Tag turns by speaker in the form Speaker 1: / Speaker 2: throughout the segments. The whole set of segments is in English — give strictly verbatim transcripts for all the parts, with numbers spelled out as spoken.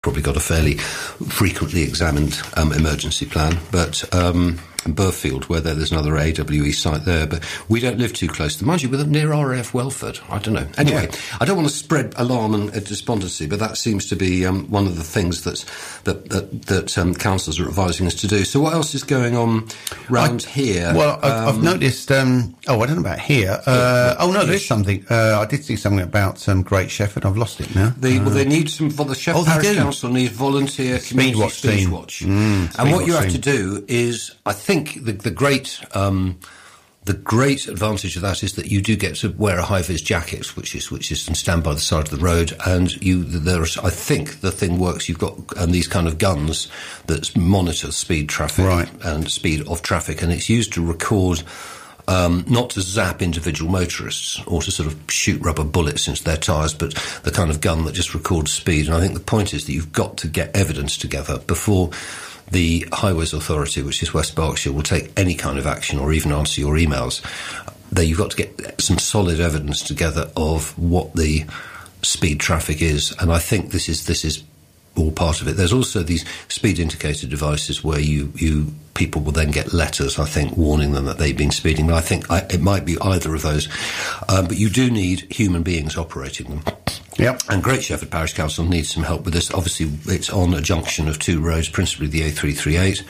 Speaker 1: probably got a fairly frequently examined um, emergency plan, but um, Burfield, where there, there's another A W E site there, but we don't live too close to, mind you, we're near R A F Welford. I don't know. Anyway, yeah. I don't want to spread alarm and uh, despondency, but that seems to be um, one of the things that's, that that, that um, councils are advising us to do. So what else is going on round I, here?
Speaker 2: Well, I've,
Speaker 1: um,
Speaker 2: I've noticed, um, oh, I don't know about here. Uh, oh, no, there is something. Uh, I did see something about um, Great Shefford. I've lost it now.
Speaker 1: The,
Speaker 2: uh,
Speaker 1: well, they need some, the Shefford
Speaker 2: oh,
Speaker 1: Parish
Speaker 2: do.
Speaker 1: Council needs volunteer community
Speaker 2: Speedwatch
Speaker 1: speed
Speaker 2: team.
Speaker 1: watch.
Speaker 2: Mm,
Speaker 1: and what you have
Speaker 2: team.
Speaker 1: to do is, I think the, the great um, the great advantage of that is that you do get to wear a high-vis jacket, which is which is and stand by the side of the road, and you there's I think the thing works. You've got um, these kind of guns that monitor speed traffic
Speaker 2: right.
Speaker 1: and speed of traffic, and it's used to record. Um, not to zap individual motorists or to sort of shoot rubber bullets into their tyres, but the kind of gun that just records speed. And I think the point is that you've got to get evidence together before the Highways Authority, which is West Berkshire, will take any kind of action or even answer your emails. There you've got to get some solid evidence together of what the speed traffic is. And I think this is this is all part of it. There's also these speed indicator devices where you, you people will then get letters, I think, warning them that they've been speeding. But I think I, it might be either of those. Um, but you do need human beings operating them.
Speaker 2: Yep.
Speaker 1: And Great Shefford Parish Council needs some help with this. Obviously, it's on a junction of two roads, principally the A three thirty-eight,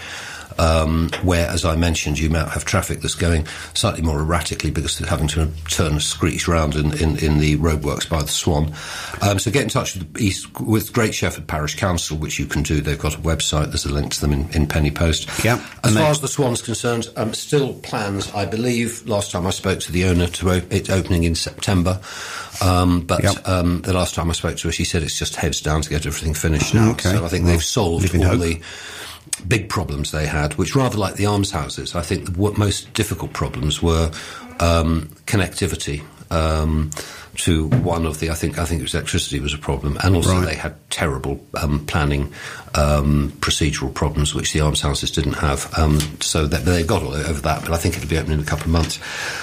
Speaker 1: um, where, as I mentioned, you might have traffic that's going slightly more erratically because they're having to turn a screech round in, in, in the roadworks by the Swan. Um, so get in touch with, the East, with Great Shefford Parish Council, which you can do. They've got a website. There's a link to them in, in Penny Post.
Speaker 2: Yeah.
Speaker 1: As far as the Swan's concerned, um, still plans, I believe, last time I spoke to the owner, to op- it opening in September. Um, but yep. um, the last time I spoke to her, she said it's just heads down to get everything finished now.
Speaker 2: Okay.
Speaker 1: So I think
Speaker 2: well,
Speaker 1: they've solved all
Speaker 2: hope.
Speaker 1: the big problems they had, which rather like the almshouses, I think the w- most difficult problems were um, connectivity um, to one of the, I think I think it was electricity was a problem, and also
Speaker 2: right.
Speaker 1: they had terrible um, planning um, procedural problems, which the almshouses didn't have. Um, so that, they've got all over that, but I think it'll be open in a couple of months.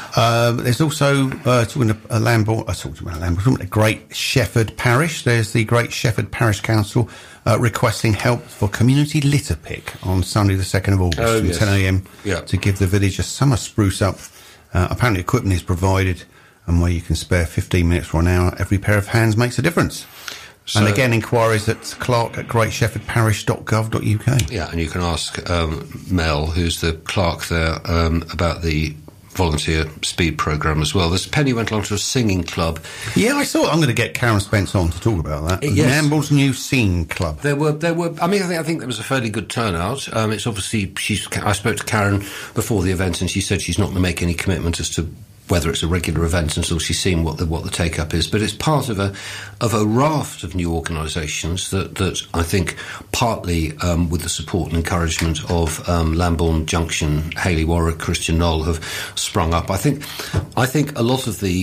Speaker 2: Um, there's also, uh, talking to a Lambourne, uh, talking about Lambourne, talking about Great Shefford Parish. There's the Great Shefford Parish Council uh, requesting help for community litter pick on Sunday the second of August
Speaker 1: oh,
Speaker 2: from
Speaker 1: yes.
Speaker 2: ten a.m.
Speaker 1: yeah.
Speaker 2: to give the village a summer spruce up. Uh, apparently equipment is provided, and where you can spare fifteen minutes or an hour, every pair of hands makes a difference. So, and again, inquiries at Clark at great shefford parish dot gov dot U K.
Speaker 1: Yeah, and you can ask um, Mel, who's the clerk there, um, about the volunteer speed programme as well. This Penny went along to a singing club.
Speaker 2: Yeah, I thought I'm going to get Karen Spence on to talk about that.
Speaker 1: Yes.
Speaker 2: Namble's new singing club.
Speaker 1: There were, there were. I mean, I think, I think there was a fairly good turnout. Um, it's obviously she's. I spoke to Karen before the event, and she said she's not going to make any commitment as to whether it's a regular event until she's seen what the what the take up is. But it's part of a of a raft of new organisations that that I think partly um, with the support and encouragement of um, Lambourne Junction, Hayley Warwick, Christian Knoll have sprung up. I think I think a lot of the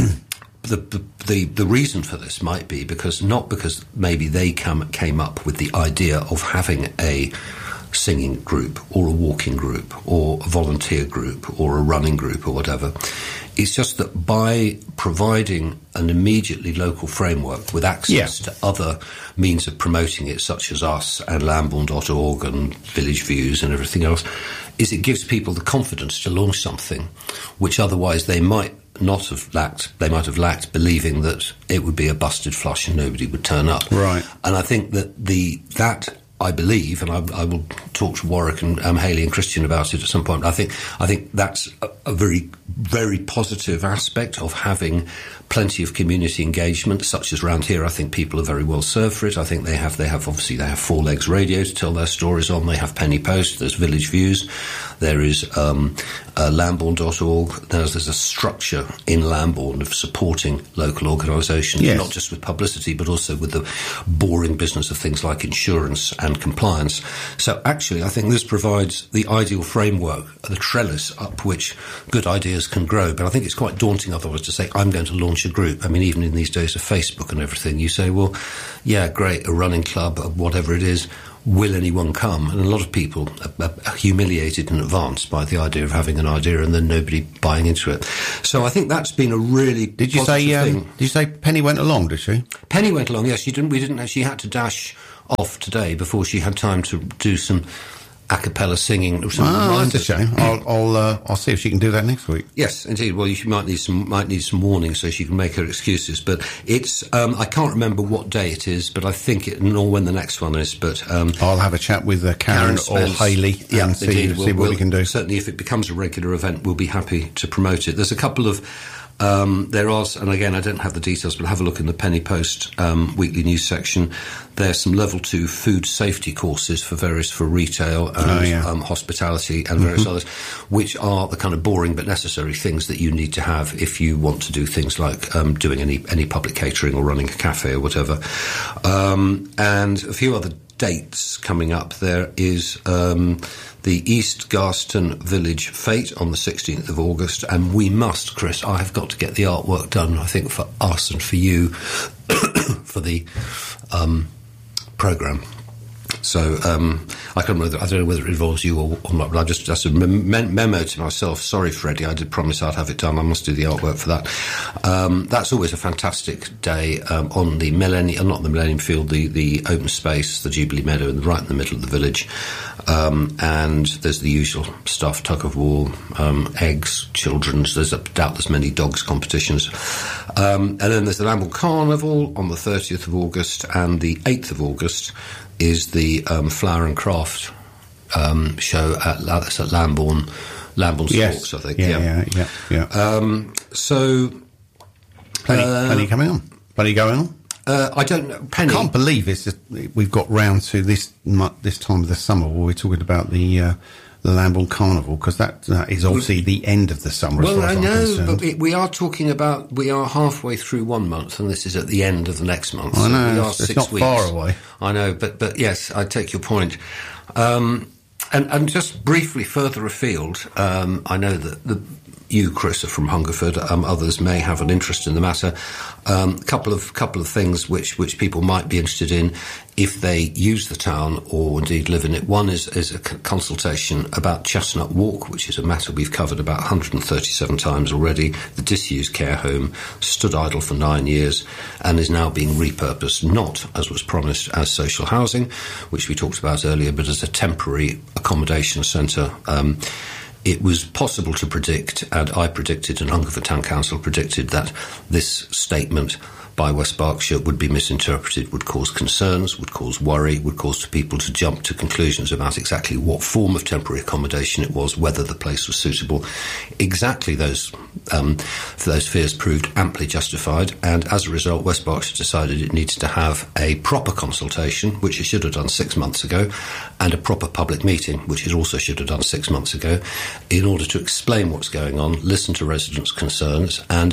Speaker 1: The, the the reason for this might be because not because maybe they come, came up with the idea of having a singing group or a walking group or a volunteer group or a running group or whatever. It's just that by providing an immediately local framework with access
Speaker 2: yeah.
Speaker 1: to other means of promoting it, such as us and lambourne dot org and Village Views and everything else, is it gives people the confidence to launch something which otherwise they might not have lacked, they might have lacked believing that it would be a busted flush and nobody would turn up.
Speaker 2: Right.
Speaker 1: And I think that the that I believe, and I, I will talk to Warwick and um, Hayley and Christian about it at some point. I think I think that's a, a very very positive aspect of having plenty of community engagement, such as around here. I think people are very well served for it. I think they have they have obviously they have Four Legs Radio to tell their stories on. They have Penny Post. There's Village Views. There is um, uh, lambourne dot org. There's, there's a structure in Lambourne of supporting local organisations,
Speaker 2: yes.
Speaker 1: not just with publicity, but also with the boring business of things like insurance and compliance. So actually, I think this provides the ideal framework, the trellis up which good ideas can grow. But I think it's quite daunting otherwise to say, I'm going to launch a group. I mean, even in these days of Facebook and everything, you say, well, yeah, great, a running club, whatever it is, will anyone come? And a lot of people are, are humiliated in advance by the idea of having an idea and then nobody buying into it. So I think that's been a really
Speaker 2: did you
Speaker 1: positive
Speaker 2: say um,
Speaker 1: thing.
Speaker 2: Did you say Penny went along? Did she?
Speaker 1: Penny went along. Yes, she didn't. We didn't. She had to dash off today before she had time to do some a cappella singing. Or some
Speaker 2: oh, that's a shame. I'll I'll, uh, I'll see if she can do that next week.
Speaker 1: Yes, indeed. Well, you might need some might need some warning so she can make her excuses. But it's um, I can't remember what day it is, but I think it nor when the next one is. But um,
Speaker 2: I'll have a chat with uh, Karen, Karen or Hayley
Speaker 1: yeah,
Speaker 2: and see,
Speaker 1: indeed.
Speaker 2: see
Speaker 1: we'll,
Speaker 2: what
Speaker 1: we'll,
Speaker 2: we can do.
Speaker 1: Certainly, if it becomes a regular event, we'll be happy to promote it. There's a couple of. Um, there are, and again, I don't have the details, but have a look in the Penny Post um, weekly news section. There's some level two food safety courses for various, for retail and
Speaker 2: oh, yeah. um,
Speaker 1: hospitality and various mm-hmm. others, which are the kind of boring but necessary things that you need to have if you want to do things like um, doing any, any public catering or running a cafe or whatever. Um, and a few other dates coming up. There is um, the East Garston Village Fete on the sixteenth of August, and we must, Chris, I have got to get the artwork done, I think, for us and for you for the um, programme. So um, I can't remember, I don't know whether it involves you or, or not, but I just just a mem- memo to myself. Sorry, Freddie, I did promise I'd have it done. I must do the artwork for that. Um, that's always a fantastic day um, on the Millennium, not the Millennium Field, the, the open space, the Jubilee Meadow, and right in the middle of the village. Um, and there's the usual stuff: tug of war, um, eggs, children's. There's a, doubtless many dogs competitions. Um, and then there's the Lambourne Carnival on the thirtieth of August, and the eighth of August is the um, Flower and Craft um, show at, that's at Lambourne, Lambourne
Speaker 2: yes.
Speaker 1: Stalks, I think.
Speaker 2: Yeah, yeah, yeah. yeah, yeah.
Speaker 1: Um, so...
Speaker 2: Plenty,
Speaker 1: uh,
Speaker 2: plenty coming on. Plenty going on.
Speaker 1: Uh, I don't know. Penny.
Speaker 2: I can't believe it's just, we've got round to this this time of the summer where we're talking about the... Uh, the Lambourne Carnival, because that, that is obviously the end of the summer.
Speaker 1: Well,
Speaker 2: as far as
Speaker 1: I know,
Speaker 2: I'm concerned.
Speaker 1: but it, we are talking about, we are halfway through one month, and this is at the end of the next month.
Speaker 2: I know,
Speaker 1: so we are
Speaker 2: it's,
Speaker 1: six
Speaker 2: it's not
Speaker 1: weeks.
Speaker 2: far away.
Speaker 1: I know, but but yes, I take your point. Um, and, and just briefly further afield, um, I know that the, you, Chris, are from Hungerford. Um, others may have an interest in the matter. A um, couple of couple of things which, which people might be interested in if they use the town or indeed live in it. One is, is a consultation about Chestnut Walk, which is a matter we've covered about one hundred thirty-seven times already. The disused care home stood idle for nine years and is now being repurposed, not, as was promised, as social housing, which we talked about earlier, but as a temporary accommodation centre. Um, It was possible to predict, and I predicted, and Hungerford Town Council predicted, that this statement by West Berkshire would be misinterpreted, would cause concerns, would cause worry, would cause people to jump to conclusions about exactly what form of temporary accommodation it was, whether the place was suitable. Exactly those um, those fears proved amply justified, and as a result, West Berkshire decided it needs to have a proper consultation, which it should have done six months ago, and a proper public meeting, which it also should have done six months ago, in order to explain what's going on, listen to residents' concerns, and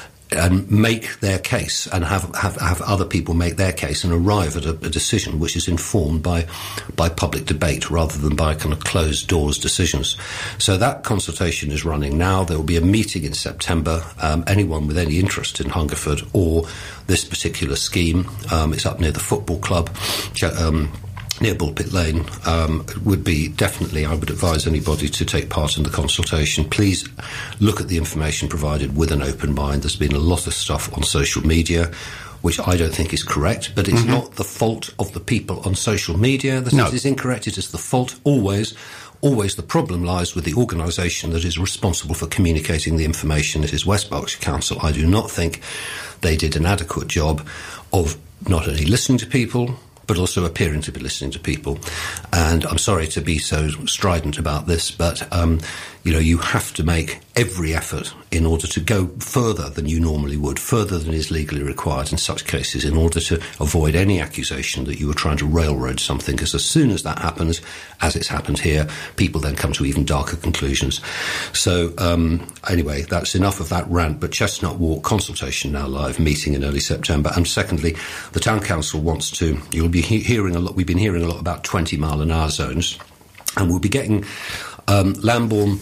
Speaker 1: and make their case, and have, have, have other people make their case and arrive at a, a decision which is informed by by public debate rather than by kind of closed doors decisions. So that consultation is running now. There will be a meeting in September. Um, anyone with any interest in Hungerford or this particular scheme, um, it's up near the football club, um, near Bullpit Lane, um, would be definitely, I would advise anybody to take part in the consultation. Please look at the information provided with an open mind. There's been a lot of stuff on social media which I don't think is correct, but it's mm-hmm. not the fault of the people on social media that no. it is incorrect. It is the fault always Always the problem lies with the organisation that is responsible for communicating the information. It is West Berkshire Council. I do not think they did an adequate job of not only listening to people, but also appearing to be listening to people. And I'm sorry to be so strident about this, but, um, you know, you have to make every effort in order to go further than you normally would, further than is legally required in such cases, in order to avoid any accusation that you were trying to railroad something, because as soon as that happens, as it's happened here, people then come to even darker conclusions. So, um, anyway, that's enough of that rant, but Chestnut Walk consultation now live, meeting in early September. And secondly, the Town Council wants to, you'll be he- hearing a lot, we've been hearing a lot about twenty mile an hour zones, and we'll be getting, um, Lambourne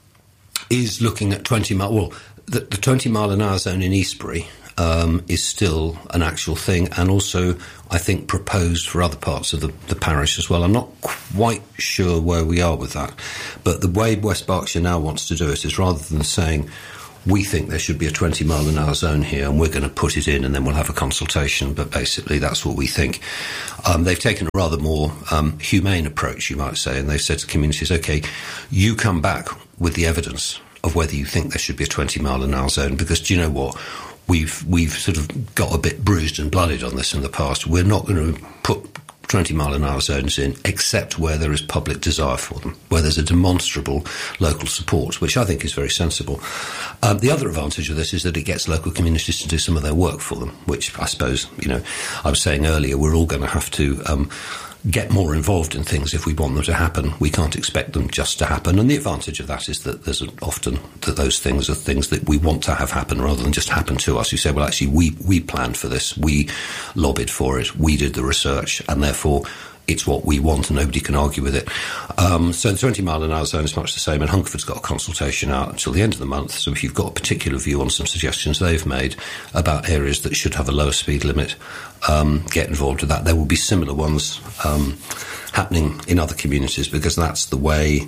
Speaker 1: is looking at twenty mile, well, the, the twenty mile an hour zone in Eastbury um, is still an actual thing, and also, I think, proposed for other parts of the, the parish as well. I'm not quite sure where we are with that, but the way West Berkshire now wants to do it is, rather than saying, we think there should be a twenty mile an hour zone here, and we're going to put it in, and then we'll have a consultation. But basically, that's what we think. Um, they've taken a rather more um, humane approach, you might say, and they've said to communities, OK, you come back with the evidence of whether you think there should be a twenty mile an hour zone, because do you know what? We've, we've sort of got a bit bruised and blooded on this in the past. We're not going to put twenty mile an hour zones in, except where there is public desire for them, where there's a demonstrable local support, which I think is very sensible. Um, the other advantage of this is that it gets local communities to do some of their work for them, which I suppose, you know, I was saying earlier, we're all going to have to um, get more involved in things if we want them to happen. We can't expect them just to happen. And the advantage of that is that there's often that those things are things that we want to have happen rather than just happen to us. You say, well, actually, we, we planned for this. We lobbied for it. We did the research. And therefore, it's what we want and nobody can argue with it. Um, so the twenty mile an hour zone is much the same, and Hungerford's got a consultation out until the end of the month. So if you've got a particular view on some suggestions they've made about areas that should have a lower speed limit, um, get involved with that. There will be similar ones um, happening in other communities, because that's the way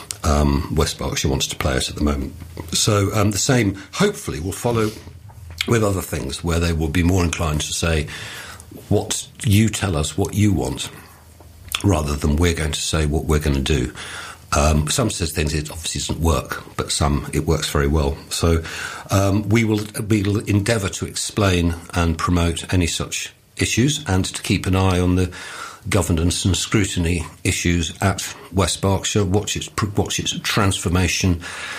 Speaker 1: um, West Berkshire wants to play it at the moment. So um, the same, hopefully, will follow with other things, where they will be more inclined to say, what you tell us what you want, rather than we're going to say what we're going to do. Um, some says things it obviously doesn't work, but some it works very well. So um, we will we will endeavour to explain and promote any such issues, and to keep an eye on the governance and scrutiny issues at West Berkshire. Watch its watch its transformation,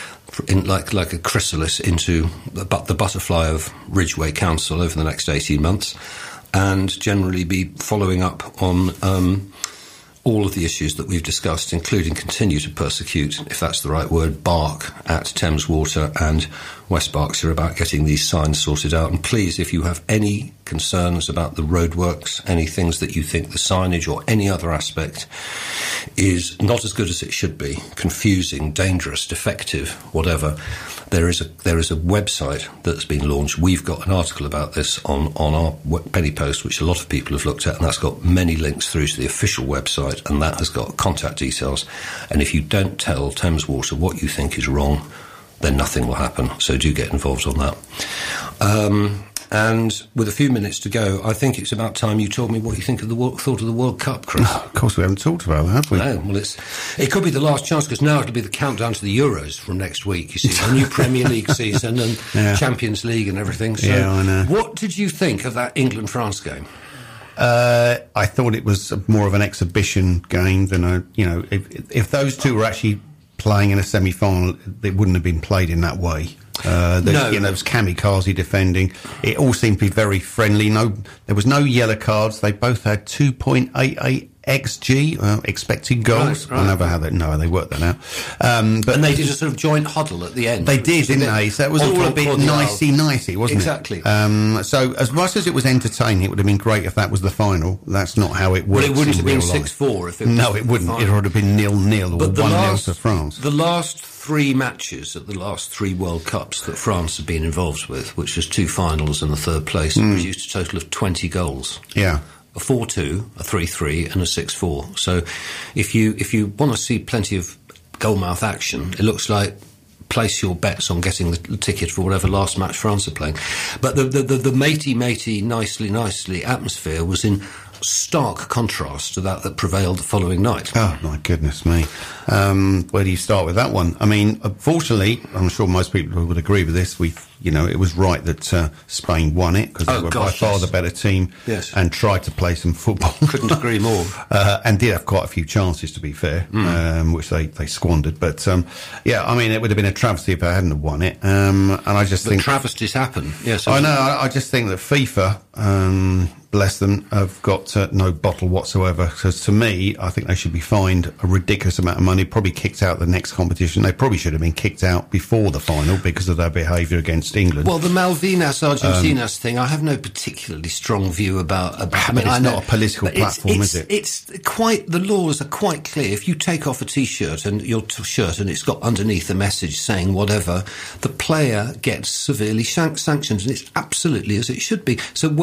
Speaker 1: in like like a chrysalis, into the, the butterfly of Ridgeway Council over the next eighteen months, and generally be following up on Um, all of the issues that we've discussed, including continue to persecute, if that's the right word, bark at Thames Water and West Berkshire about getting these signs sorted out. And please, if you have any concerns about the roadworks, any things that you think the signage or any other aspect is not as good as it should be, confusing, dangerous, defective, whatever, there is a there is a website that's been launched. We've got an article about this on, on our penny post, which a lot of people have looked at, and that's got many links through to the official website, and that has got contact details. And if you don't tell Thames Water what you think is wrong, then nothing will happen. So do get involved on that. Um, and with a few minutes to go, I think it's about time you told me what you think of the thought of the World Cup, Chris.
Speaker 2: Oh, of course, we haven't talked about that, have we?
Speaker 1: No, well, it's, it could be the last chance, because now it'll be the countdown to the Euros from next week, you see, a new Premier League season and yeah. Champions League and everything. So
Speaker 2: yeah, I know.
Speaker 1: What did you think of that England-France game?
Speaker 2: Uh, I thought it was more of an exhibition game than a, you know, if, if those two were actually playing in a semi-final, it wouldn't have been played in that way. Uh,
Speaker 1: no.
Speaker 2: You know, there was kamikaze defending. It all seemed to be very friendly. No, there was no yellow cards. They both had two point eight eight X G, uh, expected goals.
Speaker 1: Right, right.
Speaker 2: I never had that. No, they worked that out. Um, but
Speaker 1: and they did a sort of joint huddle at the end.
Speaker 2: They did, didn't they? So it was all a bit nicey-nicey, wasn't
Speaker 1: exactly.
Speaker 2: it? Exactly. Um, so as much as it was entertaining, it would have been great if that was the final. That's not how it works.
Speaker 1: Well, it wouldn't have been
Speaker 2: life.
Speaker 1: six four if it was.
Speaker 2: No, it wouldn't. It would have been nil-nil or one-nil to France.
Speaker 1: The last three matches at the last three World Cups that France have been involved with, which was two finals and the third place, mm. produced a total of twenty goals.
Speaker 2: Yeah.
Speaker 1: A four two, a three three, and a six four. So if you if you want to see plenty of goalmouth action, it looks like place your bets on getting the ticket for whatever last match France are playing. But the the, the, the matey, matey, nicely, nicely atmosphere was in stark contrast to that that prevailed the following night.
Speaker 2: Oh, my goodness me. Um, where do you start with that one? I mean, unfortunately, I'm sure most people would agree with this. We, you know, it was right that uh, Spain won it, because
Speaker 1: oh,
Speaker 2: they were
Speaker 1: gosh,
Speaker 2: by far
Speaker 1: yes.
Speaker 2: the better team,
Speaker 1: yes.
Speaker 2: and tried to play some football.
Speaker 1: Couldn't agree more.
Speaker 2: Uh, and did have quite a few chances, to be fair, mm. um, which they, they squandered. But, um, yeah, I mean, it would have been a travesty if they hadn't have won it. Um, and I just
Speaker 1: but
Speaker 2: think...
Speaker 1: travesties happen, yes.
Speaker 2: I know, I, I just think that FIFA... Um, bless them, have got uh, no bottle whatsoever. So to me, I think they should be fined a ridiculous amount of money, probably kicked out the next competition. They probably should have been kicked out before the final because of their behaviour against England.
Speaker 1: Well, the Malvinas Argentinas um, thing, I have no particularly strong view about. about I mean,
Speaker 2: it's
Speaker 1: I know,
Speaker 2: not a political platform,
Speaker 1: it's,
Speaker 2: is it?
Speaker 1: It's quite, the laws are quite clear. If you take off a T-shirt and your t- shirt and it's got underneath a message saying whatever, the player gets severely shank- sanctioned, and it's absolutely as it should be. So where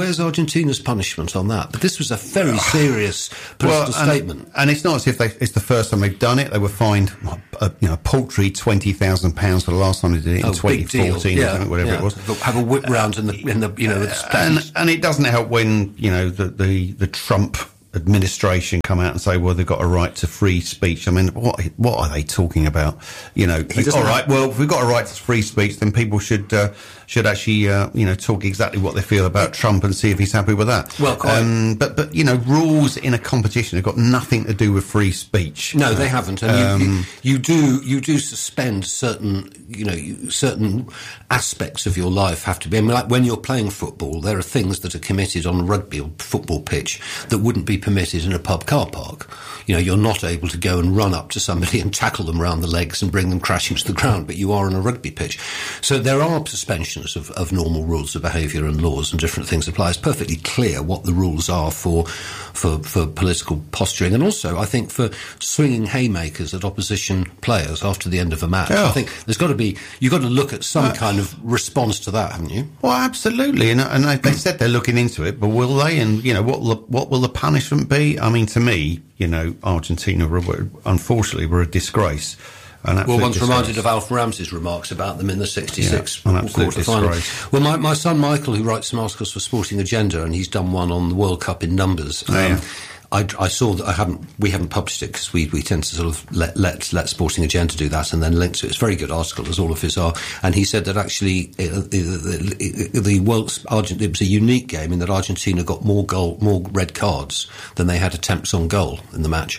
Speaker 1: where's Argentina's punishment on that? But this was a very serious political
Speaker 2: well, and,
Speaker 1: statement.
Speaker 2: And it's not as if they, it's the first time they've done it. They were fined, uh, you know, a paltry twenty thousand pounds for the last time they did it in
Speaker 1: oh,
Speaker 2: twenty fourteen,
Speaker 1: yeah,
Speaker 2: or something, whatever
Speaker 1: yeah.
Speaker 2: it was.
Speaker 1: Have a whip round in the, in the you know, the
Speaker 2: and, and it doesn't help when, you know, the, the, the Trump administration come out and say, well, they've got a right to free speech. I mean, what what are they talking about? You know, all right, well, if we've got a right to free speech, then people should uh, should actually, uh, you know, talk exactly what they feel about Trump and see if he's happy with that.
Speaker 1: Well, quite. Um,
Speaker 2: but, but, you know, rules in a competition have got nothing to do with free speech.
Speaker 1: No, they haven't. And um, you, you, you do you do suspend certain, you know, you, certain aspects of your life have to be. I mean, like when you're playing football, there are things that are committed on a rugby or football pitch that wouldn't be permitted in a pub car park. You know, you're not able to go and run up to somebody and tackle them round the legs and bring them crashing to the ground, but you are on a rugby pitch. So there are suspensions of, of normal rules of behaviour and laws, and different things apply. It's perfectly clear what the rules are for, for, for political posturing, and also, I think, for swinging haymakers at opposition players after the end of a match.
Speaker 2: Yeah.
Speaker 1: I think there's got to be, you've got to look at some uh, kind of response to that, haven't you?
Speaker 2: Well, absolutely, and, and they, they said they're looking into it, but will they? And, you know, what will, what will the punishment be? I mean, to me, you know, Argentina, were, unfortunately, were a disgrace. An
Speaker 1: well, one's
Speaker 2: disgrace.
Speaker 1: reminded of Alf Ramsey's remarks about them in the sixty-six
Speaker 2: yeah,
Speaker 1: quarter final. Well, my, my son Michael, who writes some articles for Sporting Agenda, and he's done one on the World Cup in numbers.
Speaker 2: Oh, yeah.
Speaker 1: um, I, I saw that I haven't. We haven't published it because we, we tend to sort of let, let let Sporting Agenda do that and then link to it. It's a very good article, as all of his are. And he said that actually uh, the, the, the World Argent, it was a unique game in that Argentina got more goal, more red cards than they had attempts on goal in the match.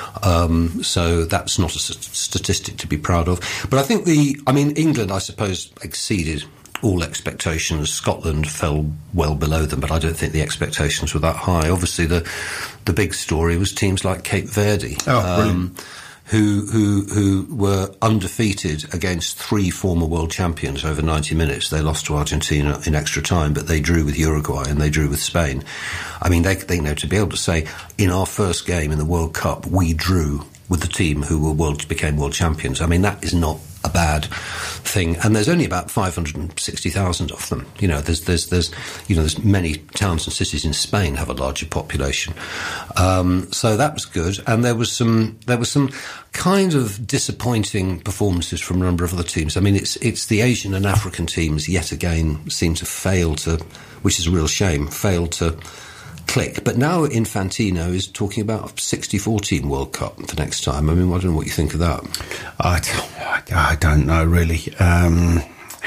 Speaker 1: Um, so that's not a statistic to be proud of. But I think the. I mean, England, I suppose, exceeded all expectations. Scotland fell well below them, but I don't think the expectations were that high. Obviously, the the big story was teams like Cape Verde,
Speaker 2: oh,
Speaker 1: um, who who who were undefeated against three former world champions over ninety minutes. They lost to Argentina in extra time, but they drew with Uruguay and they drew with Spain. I mean, they they you know to be able to say in our first game in the World Cup we drew with the team who were world became world champions. I mean, that is not a bad thing, and there's only about five hundred sixty thousand of them. You know, there's there's there's you know there's many towns and cities in Spain have a larger population, um, so that was good. And there was some there was some kind of disappointing performances from a number of other teams. I mean, it's it's the Asian and African teams yet again seem to fail to, which is a real shame, fail to click. But now Infantino is talking about a sixty-four team World Cup for next time. I mean, I don't know what you think of that.
Speaker 2: I don't, I don't know, really. Um,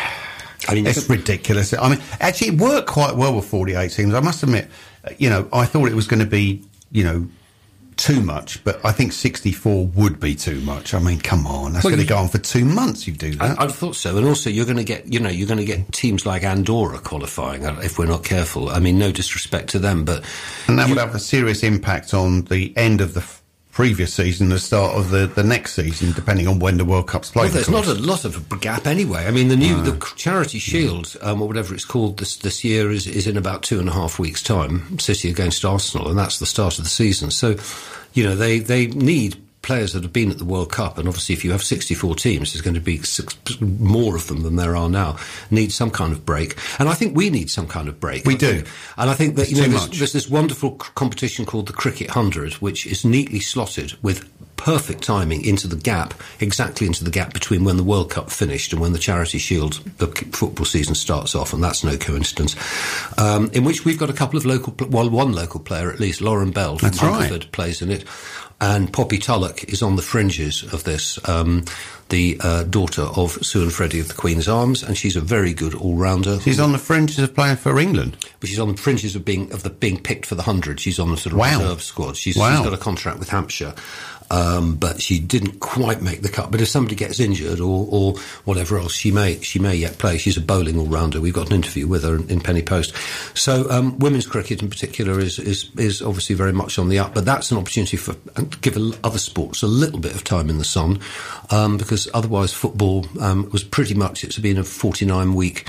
Speaker 2: I mean, it's ridiculous. I mean, actually, it worked quite well with forty-eight teams. I must admit, you know, I thought it was going to be, you know, too much, but I think sixty-four would be too much. I mean, come on, that's well, going to go on for two months. You do that.
Speaker 1: I, I thought so, and also you're going to get, you know, you're going to get teams like Andorra qualifying if we're not careful. I mean, no disrespect to them, but
Speaker 2: and that
Speaker 1: you,
Speaker 2: would have a serious impact on the end of the f- previous season, the start of the, the next season, depending on when the World Cup's played.
Speaker 1: Well, there's not a lot of a gap anyway. I mean, the new
Speaker 2: no.
Speaker 1: the Charity Shield, um, or whatever it's called this this year, is is in about two and a half weeks' time. City against Arsenal, and that's the start of the season. So, you know, they, they need players that have been at the World Cup, and obviously if you have sixty-four teams, there's going to be six, more of them than there are now, need some kind of break. And I think we need some kind of break.
Speaker 2: We
Speaker 1: I
Speaker 2: do.
Speaker 1: Think. And I think that,
Speaker 2: it's
Speaker 1: you know,
Speaker 2: there's,
Speaker 1: there's this wonderful competition called the Cricket one hundred, which is neatly slotted with perfect timing into the gap, exactly into the gap between when the World Cup finished and when the Charity Shield, the football season, starts off, and that's no coincidence, um, in which we've got a couple of local, well, one local player at least, Lauren Bell from Hungerford, right. plays in it. And Poppy Tulloch is on the fringes of this, um, the uh, daughter of Sue and Freddie of the Queen's Arms, and she's a very good all-rounder.
Speaker 2: She's on the fringes of playing for England?
Speaker 1: But she's on the fringes of being of the being picked for the hundred. She's on the sort of
Speaker 2: wow.
Speaker 1: reserve squad. She's,
Speaker 2: wow.
Speaker 1: she's got a contract with Hampshire. Um, but she didn't quite make the cut. But if somebody gets injured or, or whatever else, she may she may yet play. She's a bowling all-rounder. We've got an interview with her in, in Penny Post. So um, women's cricket in particular is, is is obviously very much on the up. But that's an opportunity for to give other sports a little bit of time in the sun, um, because otherwise football um, was pretty much, it's been a forty-nine week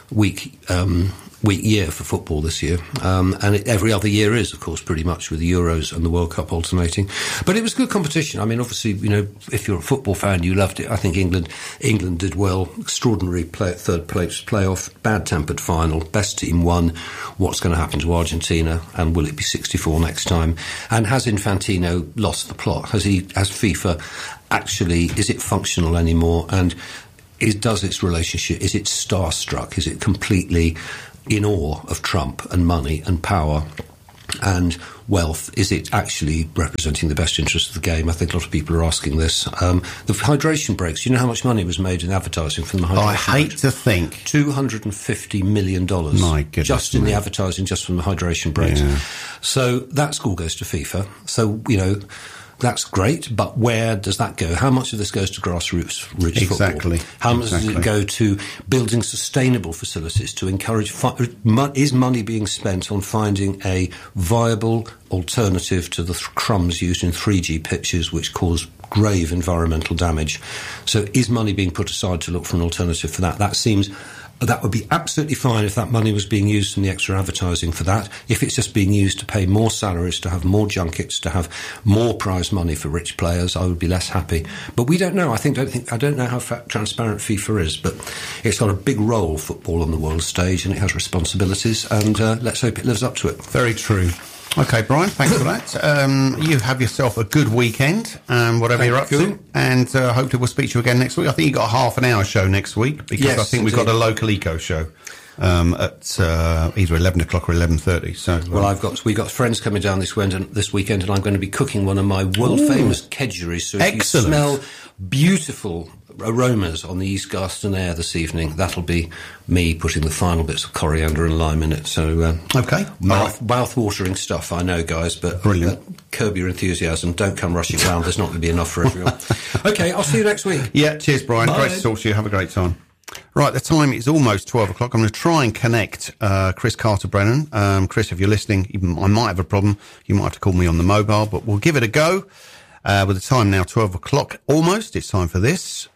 Speaker 1: week um, week year for football this year, um, and it, every other year is, of course, pretty much with the Euros and the World Cup alternating. But it was good competition. I mean, obviously, you know, if you're a football fan, you loved it. I think England England did well. Extraordinary play, third place playoff, bad-tempered final, best team won. What's going to happen to Argentina, and will it be sixty-four next time? And has Infantino lost the plot? Has he? Has FIFA actually? Is it functional anymore? And is, does its relationship? Is it starstruck? Is it completely in awe of Trump and money and power and wealth? Is it actually representing the best interest of the game? I think a lot of people are asking this. Um, the hydration breaks, do you know how much money was made in advertising from the hydration
Speaker 2: I hate
Speaker 1: breaks?
Speaker 2: to think.
Speaker 1: two hundred fifty million dollars.
Speaker 2: My goodness,
Speaker 1: just in
Speaker 2: man.
Speaker 1: the advertising, just from the hydration breaks.
Speaker 2: Yeah.
Speaker 1: So that all goes to FIFA. So, you know, that's great, but where does that go? How much of this goes to grassroots roots
Speaker 2: Exactly.
Speaker 1: football? How much
Speaker 2: exactly.
Speaker 1: does it go to building sustainable facilities to encourage... Fi- is money being spent on finding a viable alternative to the th- crumbs used in three G pitches, which cause grave environmental damage? So is money being put aside to look for an alternative for that? That seems... That would be absolutely fine if that money was being used from the extra advertising for that. If it's just being used to pay more salaries, to have more junkets, to have more prize money for rich players, I would be less happy. But we don't know. I think don't think I don't know how fa- transparent FIFA is, but it's got a big role, football, on the world stage, and it has responsibilities. And uh, let's hope it lives up to it.
Speaker 2: Very true. Okay, Brian, thanks for that. Um, you have yourself a good weekend, um, whatever
Speaker 1: Thank
Speaker 2: you're up
Speaker 1: you.
Speaker 2: to, and uh, hopefully we'll speak to you again next week. I think you've got a half an hour show next week, because
Speaker 1: Yes,
Speaker 2: I think we've got a
Speaker 1: indeed.
Speaker 2: local eco show um, at uh, either eleven o'clock or eleven thirty. So,
Speaker 1: Well, I've got we got friends coming down this weekend, this weekend, and I'm going to be cooking one of my world famous kedgeree. So if
Speaker 2: Excellent.
Speaker 1: you smell beautiful aromas on the East Garston air this evening, that'll be me putting the final bits of coriander and lime in it. So uh,
Speaker 2: Okay.
Speaker 1: mouth, mouth-watering stuff, I know, guys, but
Speaker 2: Brilliant.
Speaker 1: uh, curb your enthusiasm. Don't come rushing round. There's not going to be enough for everyone. Okay, I'll see you next week.
Speaker 2: Yeah, cheers, Brian.
Speaker 1: Bye.
Speaker 2: Great to talk to you. Have a great time. Right, the time is almost twelve o'clock. I'm going to try and connect uh, Chris Carter-Brennan. Um, Chris, if you're listening, even, I might have a problem. You might have to call me on the mobile, but we'll give it a go. Uh, with the time now twelve o'clock almost, it's time for this.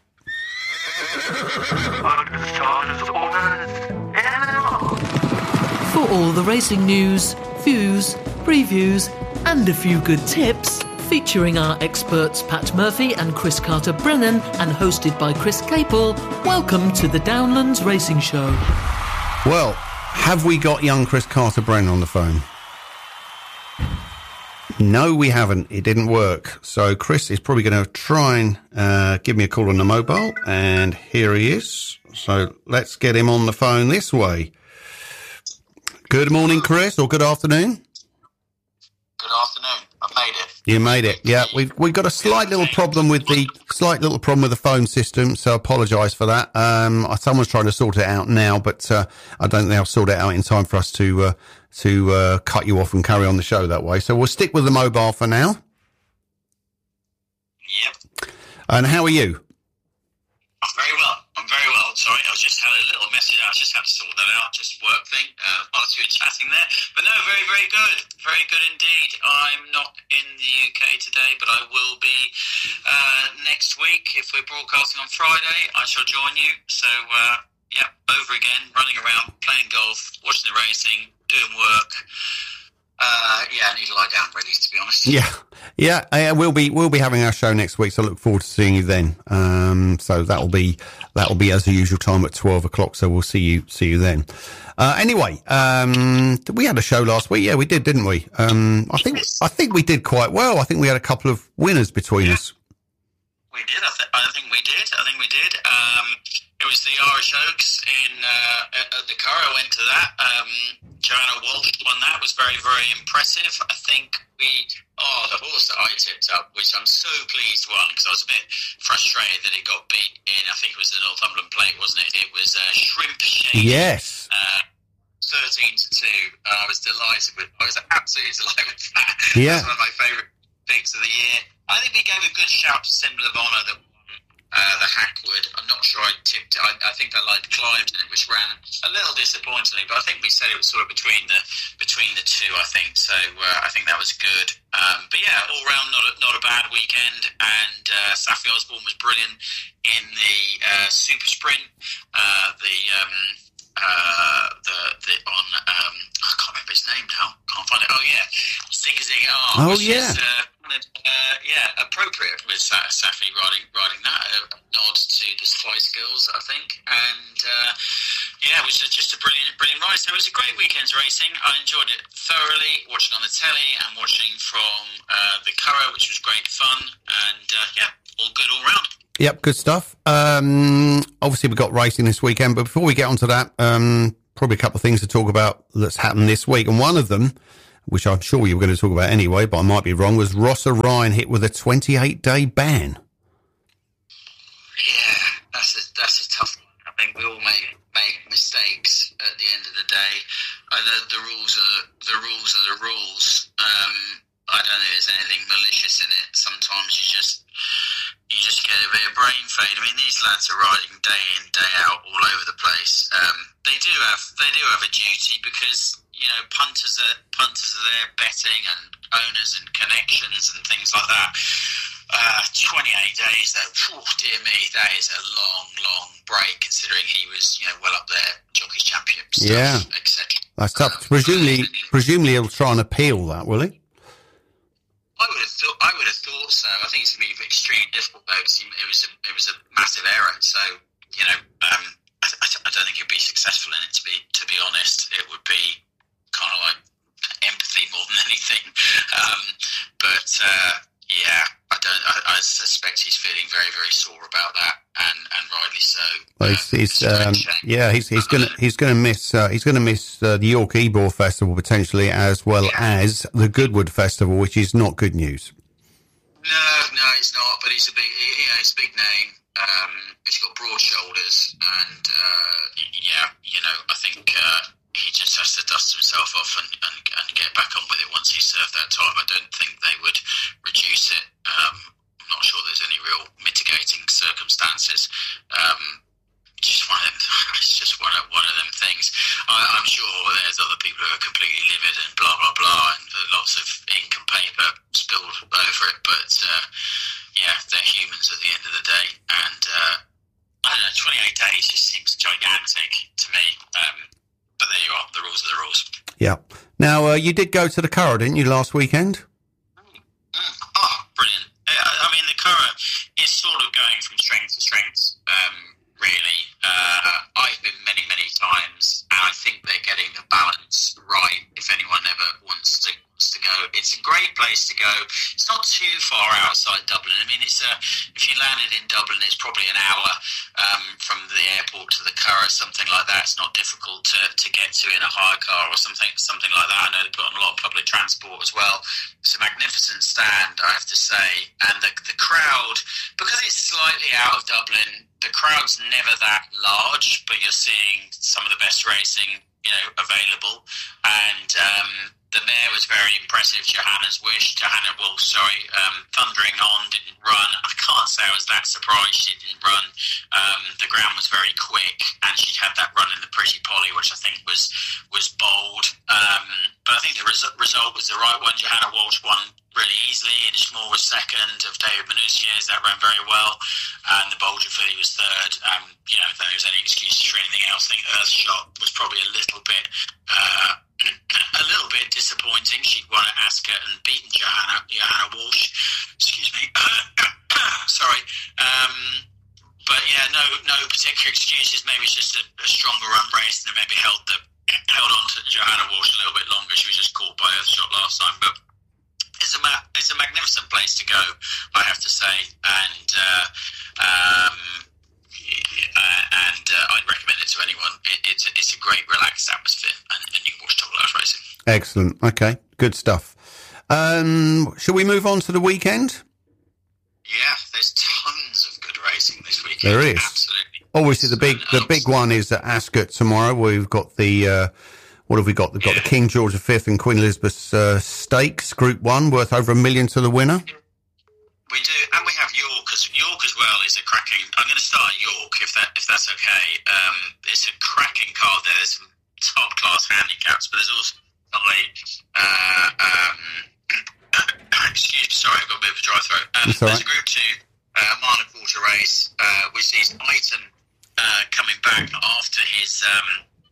Speaker 3: For all the racing news, views, previews, and a few good tips, featuring our experts Pat Murphy and Chris Carter-Brennan, and hosted by Chris Capel, welcome to the Downlands Racing Show.
Speaker 2: Well, have we got young Chris Carter-Brennan on the phone? No, we haven't. It didn't work. So Chris is probably going to try and uh, give me a call on the mobile, and here he is. So let's get him on the phone this way. Good morning, Chris, or good afternoon.
Speaker 4: Good afternoon. I've made it.
Speaker 2: You made it. Yeah, we've we've got a slight little problem with the slight little problem with the phone system, so I apologise for that. Um, someone's trying to sort it out now, but uh, I don't think they'll sort it out in time for us to uh, to uh, cut you off and carry on the show that way. So we'll stick with the mobile for now.
Speaker 4: Yep.
Speaker 2: And how are you?
Speaker 4: I'm very well. I'm very well. Sorry, I was just had a little message. I just had to sort that out. Just work thing uh, whilst you were chatting there. But no, very, very good. Very good indeed. I'm not in the U K today, but I will be uh, next week. If we're broadcasting on Friday, I shall join you. So, uh, yeah, over again, running around, playing golf, watching the racing, doing work. Uh, yeah, I need to lie down, really, to be honest.
Speaker 2: Yeah, yeah, uh, we'll be we'll be having our show next week, so I look forward to seeing you then. Um, so that'll be that'll be as the usual time at twelve o'clock. So we'll see you see you then. Uh, anyway, um, we had a show last week. Yeah, we did, didn't we? Um, I think I think we did quite well. I think we had a couple of winners between
Speaker 4: Yeah.
Speaker 2: us.
Speaker 4: We did. I, th- I think we did. I think we did. Um, it was the Irish Oaks in uh, at, at the car. I went to that. Um, Joanna Walsh won that. Was very, very impressive. I think we. Oh, the horse that I tipped up, which I'm so pleased won, because I was a bit frustrated that it got beat in. I think it was the Northumberland Plate, wasn't it? It was uh, Shrimp Shake.
Speaker 2: Yes.
Speaker 4: Uh, thirteen to two. Uh, I was delighted with. I was absolutely delighted with that.
Speaker 2: Yeah.
Speaker 4: That's one of my favourite picks of the year. I think we gave a good shout to Symbol of Honour that won uh, the Hackwood. I'm not sure I tipped it. I, I think I liked Cliveden, which ran a little disappointingly, but I think we said it was sort of between the between the two. I think so. Uh, I think that was good. Um, but yeah, all round not a, not a bad weekend. And uh, Safi Osborne was brilliant in the uh, super sprint. Uh, the um, uh, the the on um, I can't remember his name now. Can't find it. Oh yeah, Zigga Zigga Ah.
Speaker 2: Oh,
Speaker 4: which
Speaker 2: yeah.
Speaker 4: Is, uh, uh, yeah, appropriate with Sa- Safi riding riding that. A nod to the Spice Girls, I think, and uh, yeah, it was just a brilliant brilliant race. So it was a great weekend's racing. I enjoyed it thoroughly, watching on the telly and watching from uh, the Curragh, which was great fun, and uh, yeah, all good all round.
Speaker 2: Yep, good stuff. Um, obviously, we've got racing this weekend, but before we get onto that, um, probably a couple of things to talk about that's happened this week. And one of them, which I'm sure you were going to talk about anyway, but I might be wrong, was Ross Orion hit with a twenty-eight day ban.
Speaker 4: Yeah, that's a that's a tough one. I think we all make make mistakes at the end of the day. Uh, the, the rules are the, the rules are the rules. Um, I don't think there's anything malicious in it. Sometimes you just you just get a bit of brain fade. I mean, these lads are riding day in, day out, all over the place. Um, they do have they do have a duty because you know punters are punters are there betting and owners and connections and things like that. Uh, twenty-eight days though, oh dear me, that is a long, long break considering he was you know well up there, Jockeys Champion stuff,
Speaker 2: Yeah,
Speaker 4: et cetera.
Speaker 2: That's tough.
Speaker 4: Um,
Speaker 2: presumably, presumably he'll try and appeal that, will he?
Speaker 4: I would have thought. I would have thought so. I think it's going to be extremely difficult though, because it was a, it was a massive error. So you know, um, I, I, I don't think he'd be successful in it. To be to be honest, it would be kind of like empathy more than anything. Um, but uh, yeah, I don't. I, I suspect he's feeling very very sore about that, and, and rightly so.
Speaker 2: Well, he's,
Speaker 4: Um,
Speaker 2: he's
Speaker 4: it's a great
Speaker 2: um,
Speaker 4: shame.
Speaker 2: yeah, he's he's gonna he's gonna miss uh, he's gonna miss uh, the York Ebor Festival potentially, as well as the Goodwood Festival, which is not good news.
Speaker 4: No, no, it's not. But he's a big, you know, he's a big name. Um, he's got broad shoulders, and uh, yeah, you know, I think uh, he just has to dust himself off and, and, and get back on with it once he's served that time. I don't think they would reduce it. Um, I'm not sure there's any real mitigating circumstances. Um, just one of them. It's just one of one of them things. I, I'm sure there's other people who are completely livid and blah blah blah, and lots of ink and paper spilled over it. But uh, yeah, they're humans at the end of the day, and uh, I don't know. twenty-eight days just seems gigantic to me. Um, but there you are. The rules are the rules.
Speaker 2: Yeah. Now uh, you did go to the Curragh, didn't you, last weekend?
Speaker 4: Mm. Oh, brilliant! I, I mean, the Curragh is sort of going from strength to strength. Um, Really, uh, I've been many, many times, and I think they're getting the balance right. If anyone ever wants to wants to go, it's a great place to go. It's not too far outside Dublin. I mean, it's a if you landed in Dublin, it's probably an hour um, from the airport to the Curragh, something like that. It's not difficult to, to get to in a hire car or something something like that. I know they put on a lot of public transport as well. It's a magnificent stand, I have to say, and the the crowd, because it's slightly out of Dublin. The crowd's never that large, but you're seeing some of the best racing, you know, available. And um, the mare was very impressive, Johanna's Wish. Johanna Walsh, sorry, um, thundering on, didn't run. I can't say I was that surprised she didn't run. Um, the ground was very quick, and she had that run in the Pretty Polly, which I think was was bold. Um, but I think the res- result was the right one. Johanna Walsh won really easily. Inishmore was second of David Manouchiers. That ran very well. And the Bolger filly was third. Um, you know, if there was any excuses for anything else, I think Earthshot was probably a little bit uh, a little bit disappointing. She'd won at Ascot and beaten Johanna, Johanna Walsh. Excuse me. Sorry. Um, but yeah, no no particular excuses. Maybe it's just a, a stronger run race, and they maybe held the held on to Johanna Walsh a little bit longer. She was just caught by Earthshot last time, but it's a ma- it's a magnificent place to go, I have to say, and uh, um, and uh, I'd recommend it to anyone. It, it's a, it's a great relaxed atmosphere, and, and you can watch top class racing.
Speaker 2: Excellent. Okay, good stuff. Um, shall we move on to the weekend?
Speaker 4: Yeah, there's tons of good racing this weekend.
Speaker 2: There is.
Speaker 4: Absolutely.
Speaker 2: Obviously, the big the big one is at Ascot tomorrow. We've got the uh, what have we got? We've got yeah. the King George the Fifth and Queen Elizabeth uh, Stakes, Group One, worth over a million to the winner.
Speaker 4: We do, and we have York as York as well. Is a cracking. I'm going to start at York if that if that's okay. Um, it's a cracking card. There. There's some top class handicaps, but there's also like uh, um, excuse me, sorry, I've got a bit of a dry throat. Um, there's
Speaker 2: right.
Speaker 4: a Group Two uh, Marna Quarter race, uh, which sees Iton uh, coming back after his um,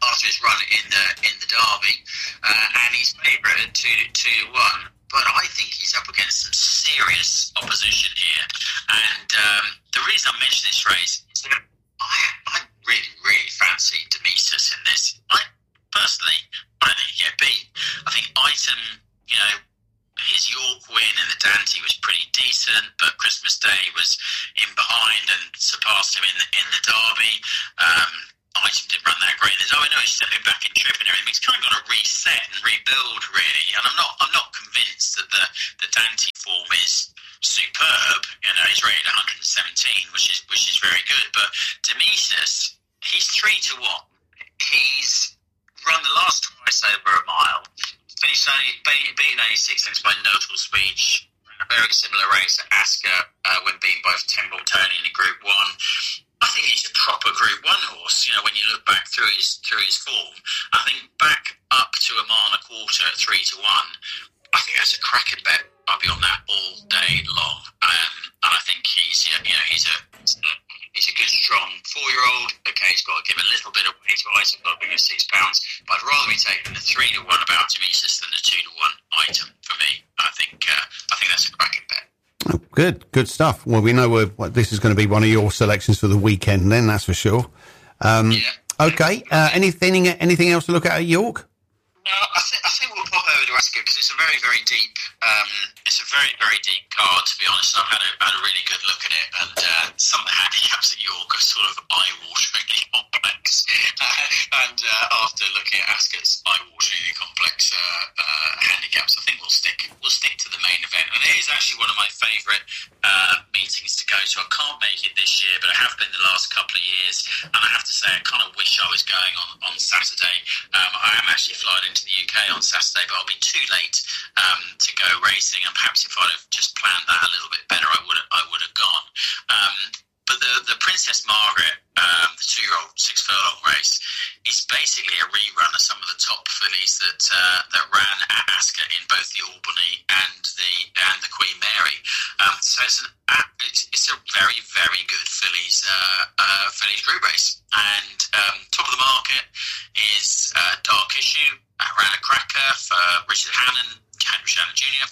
Speaker 4: after his run in the in the Derby, uh, and he's favourite at two two to one. But I think he's up against some serious opposition here. And um, the reason I mention this race is that I, I really, really fancy Demesis in this. I personally, I don't think he get beat. I think Item, you know, his York win in the Dante was pretty decent, but Christmas Day was in behind and surpassed him in the, in the Derby. Um, Item didn't run that great. There's, oh, I know he's stepping back in trip and everything. He's kind of got to reset and rebuild, really. And I'm not, I'm not convinced that the the Dante form is superb. You know, he's rated one hundred seventeen, which is which is very good. But Demesis, he's three to one. He's run the last twice over a mile. Finished only beaten only six lengths by Notable Speech. A very similar race at Ascot uh, when beaten by Temple Tony in a Group One. I think he's a proper Group One horse. You know, when you look back through his through his form, I think back up to a mile and a quarter at three to one. I think that's a cracking bet. I'll be on that all day long. Um, and I think he's you know he's a he's a good strong four year old. Okay, he's got to give a little bit of weight to Item, got to give six pounds. But I'd rather be taking the three to one about Demesis than the two to one Item for me. I think uh, I think that's a cracking bet.
Speaker 2: Oh, good, good stuff. Well, we know we're, what, this is going to be one of your selections for the weekend, then, that's for sure. Um,
Speaker 4: yeah.
Speaker 2: Okay. Uh, anything, anything else to look at at York?
Speaker 4: No, I think I think we'll pop over to Ascot because it's a very, very deep. Um, it's a very, very deep card. To be honest, I've had a, had a really good look at it, and uh, some of the handicaps at York are sort of eye-wateringly complex. Uh, and uh, after looking at Ascot's eye-wateringly complex uh, uh, handicaps, I think we'll stick we'll stick to the main event. And it is actually one of my favourite uh, meetings to go to. I can't make it this year, but I have been the last couple of years, and I have to say I kind of wish I was going on on Saturday. Um, I am actually flying into the U K on Saturday, but I'll be too late um, to go racing. And perhaps if I'd have just planned that a little bit better, I would have, I would have gone. Um, but the the Princess Margaret, um, the two-year-old six furlong race, is basically a rerun of some of the top fillies that uh, that ran at Ascot in both the Albany and the and the Queen Mary. Um, so it's an it's, it's a very very good fillies uh, uh, fillies group race. And um, top of the market is uh, Dark Issue. Uh, ran a cracker for Richard Hannon, Henry Shannon Junior,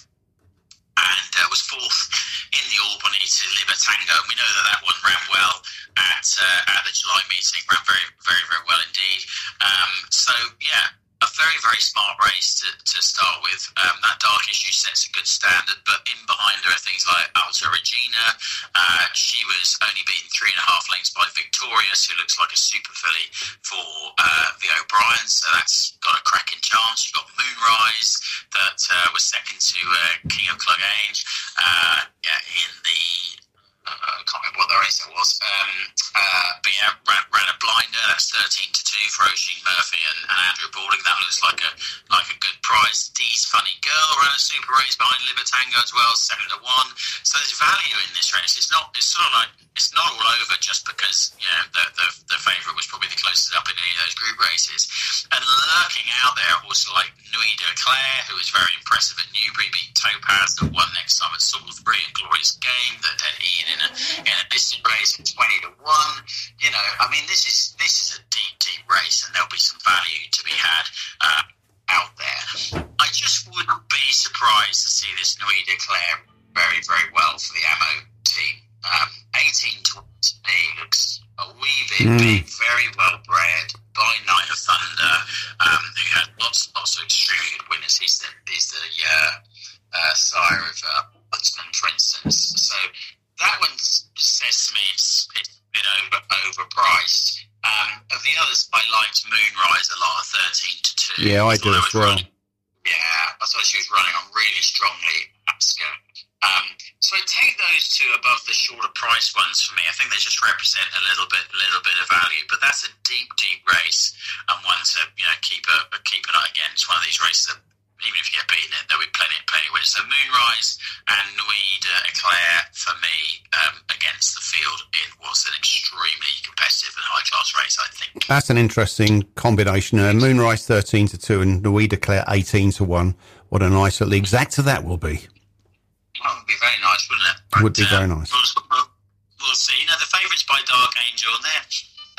Speaker 4: and uh, was fourth in the Albany to Libertango. And we know that that one ran well at uh, at the July meeting, ran very, very, very well indeed. Um, so, yeah, a very, very smart race to, to start with. Um, that Dark Issue sets a good standard, but in behind her are things like Alta Regina. Uh, she was only beaten three and a half lengths by Victorious, who looks like a super filly for uh, the O'Briens, so that's got a cracking chance. You've got Moonrise, that uh, was second to uh, King of Clogange uh, yeah, in the... Uh, I can't remember what the race it was. Um, uh, but yeah, ran, ran a blinder. That's thirteen to two for Oisin Murphy and, and Andrew Balding. That looks like a like a good prize. Dee's Funny Girl ran a super race behind Libertango as well, seven to one. So there's value in this race. It's not. It's sort of like it's not all over just because you know the the, the favourite was probably the closest up in any of those group races. And lurking out there was like Nuit de Claire, who was very impressive at Newbury, beat Topaz, that won next time at Salisbury, and Glorious Game that then Ian in a in a listed race at twenty to one. You know, I mean, this is this is a deep, deep race, and there'll be some value to be had uh, out there. I just wouldn't be surprised to see this Nuit de Claire very, very well for the Ammo team. Um, eighteen to one to me looks a wee bit mm. big, very well bred. By Night of Thunder, um, who had lots, lots of extremely good winners. He's the he's the uh, uh, sire of uh, Butsman, for instance. So that one says to me it's, it's a bit over, overpriced. Um, of the others, I liked Moonrise a lot, thirteen to two.
Speaker 2: Yeah, I, I do as well.
Speaker 4: Running, yeah, I thought she was running on really strongly at Ascot. Um, so I take those two above the shorter price ones for me. I think they just represent a little bit, little bit of value. But that's a deep, deep race and one to you know keep a keep an eye against. One of these races that even if you get beaten it, there'll be plenty, plenty of winners. So Moonrise and Nuit de Claire for me um, against the field. It was an extremely competitive and high class race, I think.
Speaker 2: That's an interesting combination. Uh, Moonrise thirteen to two and Nuit de Claire eighteen to one. What a nice little exact to that will be.
Speaker 4: That would be very nice, wouldn't it? But,
Speaker 2: would be
Speaker 4: uh,
Speaker 2: very nice.
Speaker 4: We'll, we'll, we'll see. You know, the favourites by Dark Angel, and they're,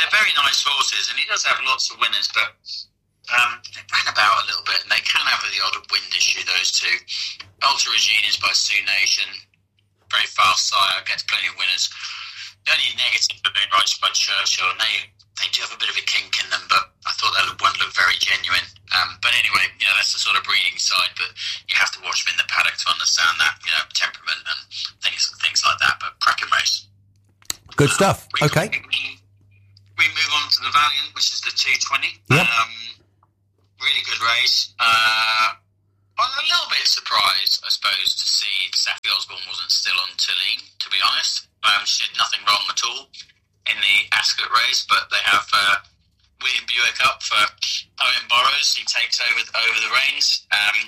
Speaker 4: they're very nice horses, and he does have lots of winners, but um, they ran about a little bit, and they can have the odd wind issue, those two. Ultra Regine is by Sioux Nation, very fast sire, gets plenty of winners. The only negative of Moonrise by Churchill, and they, they do have a bit of a kink in them, but I thought that one looked very genuine. Um, but anyway, you know, that's the sort of breeding side, but you have to watch them in the paddock to understand that, you know, temperament and things things like that. But cracking race.
Speaker 2: Good stuff.
Speaker 4: Um, we,
Speaker 2: okay.
Speaker 4: We, we move on to the Valiant, which is the two twenty.
Speaker 2: Yep.
Speaker 4: Um, really good race. Uh, I was a little bit surprised, I suppose, to see Saffie Osborne wasn't still on Tilleen, to be honest. Um, she did nothing wrong at all in the Ascot race, but they have uh, William Buick up for Owen Burrows. He takes over over the reins, um,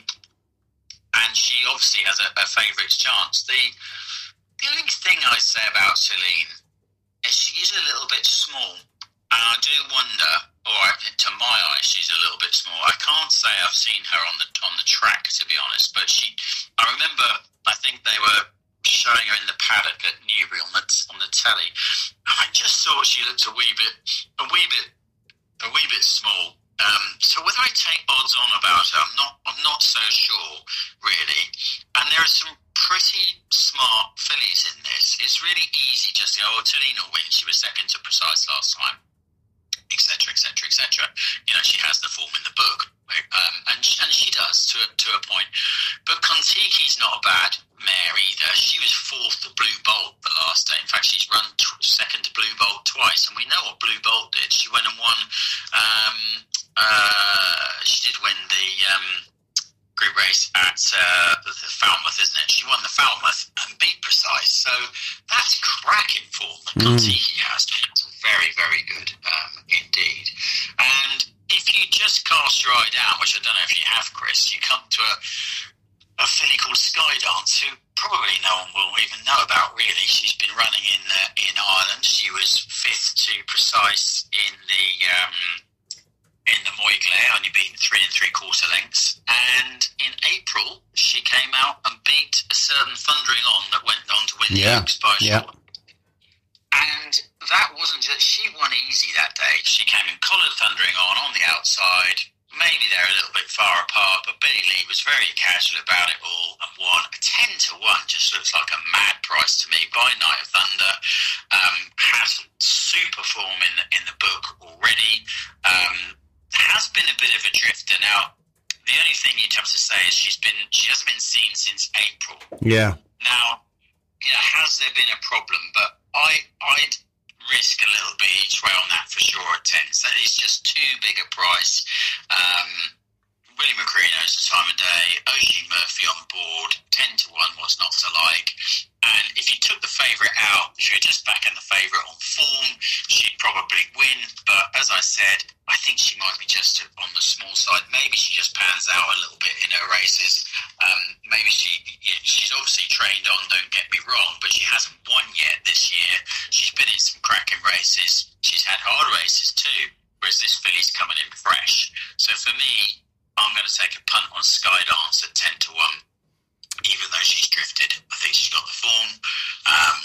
Speaker 4: and she obviously has a, a favourite's chance. The the only thing I say about Celine is she's a little bit small, and I do wonder, or to my eyes, she's a little bit small. I can't say I've seen her on the on the track, to be honest, but she. I remember, I think they were showing her in the paddock at Newbury on the on the telly. I just thought she looked a wee bit, a wee bit, a wee bit small. Um, so whether I take odds on about her, I'm not, I'm not so sure, really. And there are some pretty smart fillies in this. It's really easy just to go, oh, Tilleen will win. She was second to Precise last time, et cetera, et cetera, et cetera. You know, she has the form in the book. Um, and, she, and she does to, to a point. But Kontiki's not a bad mare either. She was fourth to Blue Bolt the last day. In fact, she's run t- second to Blue Bolt twice, and we know what Blue Bolt did. She went and won. Um, uh, she did win the um, group race at uh, the, the Falmouth, isn't it? She won the Falmouth and beat Precise. So that's cracking form that mm. Kontiki has. It's very, very good um, indeed. And if you just cast your eye down, which I don't know if you have, Chris, you come to a, a filly called Skydance, who probably no one will even know about, really. She's been running in uh, in Ireland. She was fifth to Precise in the um, in the Moyglare, only beaten three and three quarter lengths. And in April, she came out and beat a certain Thundering On that went on to win
Speaker 2: yeah.
Speaker 4: the Oaks by a
Speaker 2: yeah.
Speaker 4: short. And that wasn't just, she won easy that day. She came in collared Thundering On on the outside. Maybe they're a little bit far apart, but Billy Lee was very casual about it all and won. A ten to one just looks like a mad price to me. By Night of Thunder um, has super form in the, in the book already. Um, has been a bit of a drifter. Now, the only thing you'd have to say is she's been she hasn't been seen since April.
Speaker 2: Yeah.
Speaker 4: Now, you know, has there been a problem? But I, I'd risk a little bit each way on that for sure at ten. So it's just too big a price. Um, Willie McCree knows the time of day. Oisin Murphy on board. ten to one, what's not to like? And if you took the favourite out, if you were just backing the favourite on form, she'd probably win. But as I said, I think she might be just on the small side. Maybe she just pans out a little bit in her races. Um, maybe she she's obviously trained on, don't get me wrong, but she hasn't won yet this year. She's been in some cracking races. She's had hard races too, whereas this filly's coming in fresh. So for me, I'm going to take a punt on Skydance at ten to one. Even though she's drifted, I think she's got the form. Um,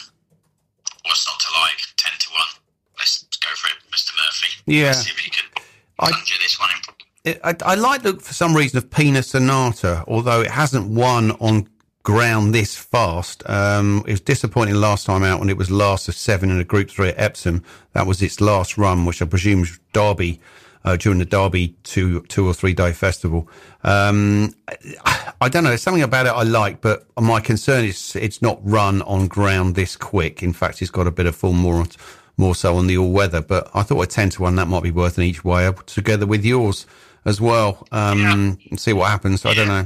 Speaker 4: what's not to like? ten to one. Let's go for it, Mister Murphy.
Speaker 2: Yeah.
Speaker 4: Let's see if you can conjure I, this one in.
Speaker 2: I, I like the, for some reason, of Pina Sonata, although it hasn't won on ground this fast. Um, it was disappointing last time out when it was last of seven in a Group three at Epsom. That was its last run, which I presume was Derby. Uh, during the Derby two, two or three day festival. Um, I, I don't know. There's something about it I like, but my concern is it's not run on ground this quick. In fact, it's got a bit of form more, more so on the all weather, but I thought a ten to one, that might be worth an each way up together with yours as well. Um, yeah. And see what happens. I
Speaker 4: yeah.
Speaker 2: don't know.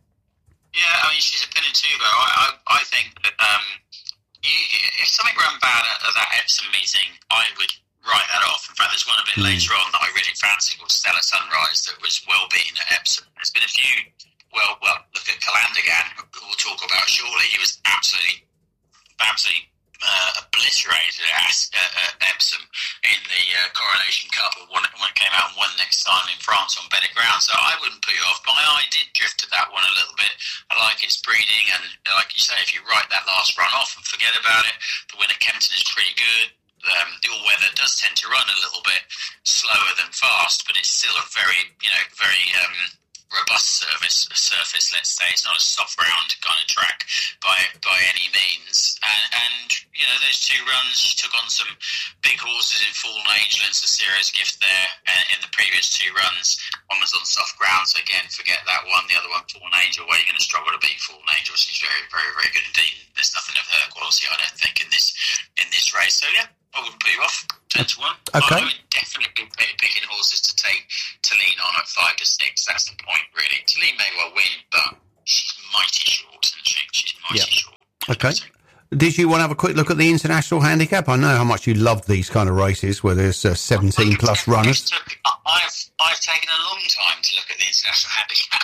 Speaker 4: Yeah. I mean, she's a pin and two, though. I, I, I think that, um, you, if something ran bad at, at that Epsom meeting, I would write that off. In fact, there's one a bit mm. later on that I really fancy called Stella Sunrise that was well beaten at Epsom. There's been a few, well, well, look at Calandigan, who we'll talk about shortly. He was absolutely, absolutely uh, obliterated at, uh, at Epsom in the uh, Coronation Cup when it, when it came out and won next time in France on better ground. So I wouldn't put you off. My eye did drift to that one a little bit. I like its breeding, and like you say, if you write that last run off and forget about it, the win at Kempton is pretty good. um, the all-weather does tend to run a little bit slower than fast, but it's still a very, you know, very um, robust surface. Surface, let's say. It's not a soft round kind of track by by any means. And, and you know, those two runs, she took on some big horses in Fallen Angel and Cicero's Gift there uh, in the previous two runs. One was on soft ground, so again, forget that one. The other one, Fallen Angel, where you're going to struggle to beat Fallen Angel. She's very, very, very good indeed. There's nothing of her quality, I don't think, in this in this race. So yeah, I wouldn't put you off. Ten to one.
Speaker 2: Okay.
Speaker 4: I would definitely be picking horses to take to lean on at five to six. That's the point, really. Talene may well win, but she's mighty short, isn't she? She's mighty
Speaker 2: Yeah.
Speaker 4: short.
Speaker 2: Okay. Did you want to have a quick look at the international handicap? I know how much you love these kind of races where there's uh, seventeen plus runners.
Speaker 4: I've I've taken a long time to look at the international handicap.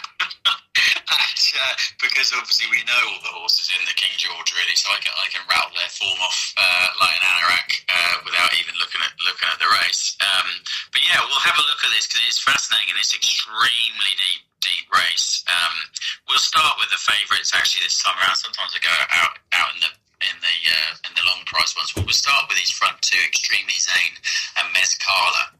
Speaker 4: and, uh, because obviously we know all the horses in the King George, really, so I can, I can rattle their form off uh, like an anorak uh, without even looking at looking at the race. Um, but yeah, we'll have a look at this because it's fascinating and it's extremely deep. deep race. Um, we'll start with the favourites actually this time around. Sometimes I go out out in the in the uh, in the long price ones. But we'll start with these front two, Extremely Zane and Mezcala.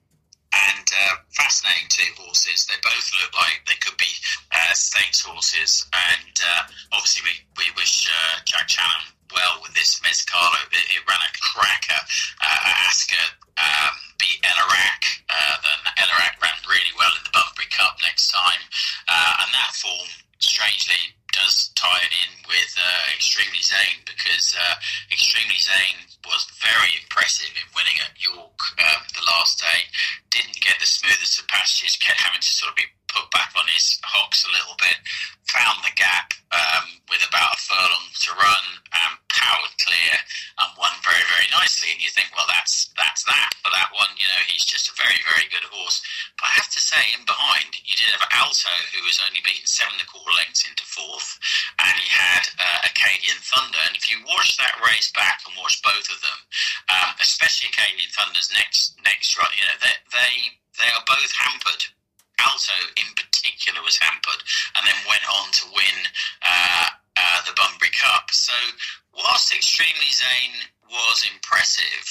Speaker 4: And uh, fascinating two horses. They both look like they could be uh, stakes horses. And uh, obviously we, we wish uh, Jack Channon well with this Mezcala. It, it ran a cracker uh, at Ascot. Um, beat Elarak. Uh, then Elarak ran really well in the Bunbury Cup next time. Uh, and that form, strangely, does tie it in with uh, Extremely Zane because uh, Extremely Zane was very impressive in winning at York um, the last day. Didn't get the smoothest of passages, kept having to sort of be put back on his hocks a little bit. Found the gap um, with about a furlong to run and powered clear and won very, very nicely. And you think, well, that's that's that. For that one, you know, he's just a very, very good horse. But I have to say, in behind, you did have Alto, who was only beaten seven and a quarter lengths into fourth, and he had uh, Acadian Thunder. And if you watch that race back and watch both of them, um, especially Acadian Thunder's next next run, you know, they they they are both hampered. Alto in particular was hampered and then went on to win uh, uh, the Bunbury Cup. So whilst Extremely Zane was impressive,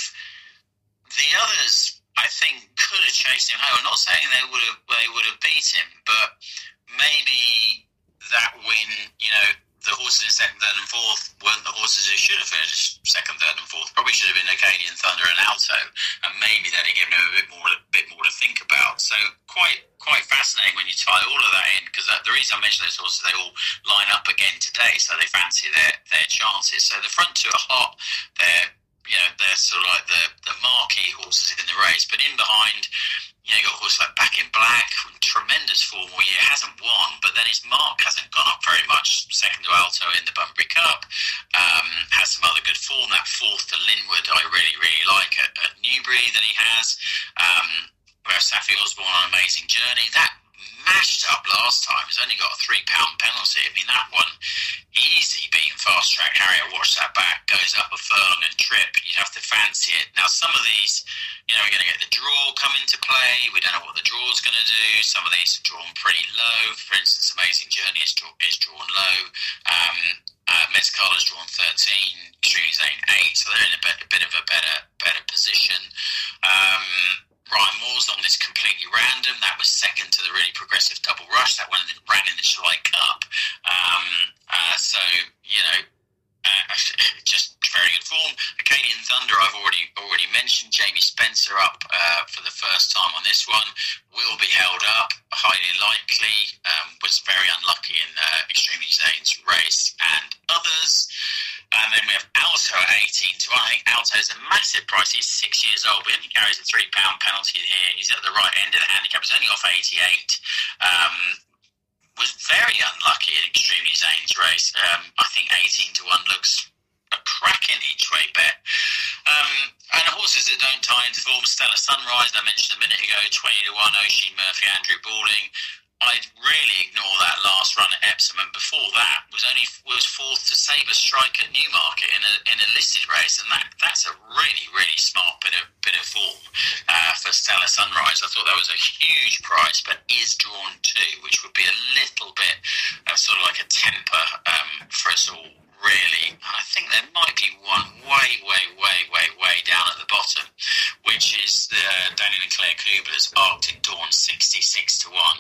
Speaker 4: the others I think could have chased him home. I'm not saying they would have they would have beat him, but maybe that win, you know, the horses in second, third and fourth weren't the horses who should have finished second, third and fourth. Probably should have been Acadian Thunder and Alto, and maybe that had given him a bit more, a bit more to think about. So quite quite fascinating when you tie all of that in, because the reason I mention those horses, they all line up again today, so they fancy their, their chances. So the front two are hot. They're, you know, they're sort of like the, the marquee horses in the race, but in behind, you know, you've got a horse like Back in Black, tremendous form all year, hasn't won, but then his mark hasn't gone up very much. Second to Alto in the Bunbury Cup, um, has some other good form. That fourth to Linwood, I really, really like at, at Newbury that he has. Um, whereas Saffie Osborne on Amazing Journey, that mashed up last time. It's only got a three pound penalty. I mean, that one easy beating Fast Track Harry. I watched that back, goes up a furlong and trip. You'd have to fancy it. Now, some of these, you know, we're going to get the draw come into play. We don't know what the draw's going to do. Some of these are drawn pretty low. For instance, Amazing Journey is, draw, is drawn low. Um, uh, Mezcala's drawn thirteen, Extremely Zane eight, so they're in a bit, a bit of a better better position. Um, Ryan Moore's on this completely random. That was second to the really progressive Double Rush. That one ran in the July Cup. Um, uh, so, you know, uh, just very good form. Acadian Thunder, I've already already mentioned. Jamie Spencer up uh, for the first time on this one. Will be held up, highly likely. Um, was very unlucky in uh, Extremely Zane's race and others. And then we have Alto at eighteen to one. I think Alto's a massive price. He's six years old, but he only carries a three pound penalty here. He's at the right end of the handicap. He's only off eighty-eight. Um, was very unlucky in Extremely Zane's race. Um, I think eighteen to one looks a cracking each way bet. Um, and the horses that don't tie into form, Stellar Sunrise, I mentioned a minute ago, twenty to one, Oisin Murphy, Andrew Balding. I'd really ignore that last run at Epsom, and before that was only was fourth to Sabre Strike at Newmarket in a in a listed race, and that that's a really really smart bit of bit of form uh, for Stellar Sunrise. I thought that was a huge price, but is drawn two, which would be a little bit uh, sort of like a temper um, for us all. really. And I think there might be one way, way, way, way, way down at the bottom, which is the uh, Daniel and Claire Kubler's Arctic Dawn sixty-six to one.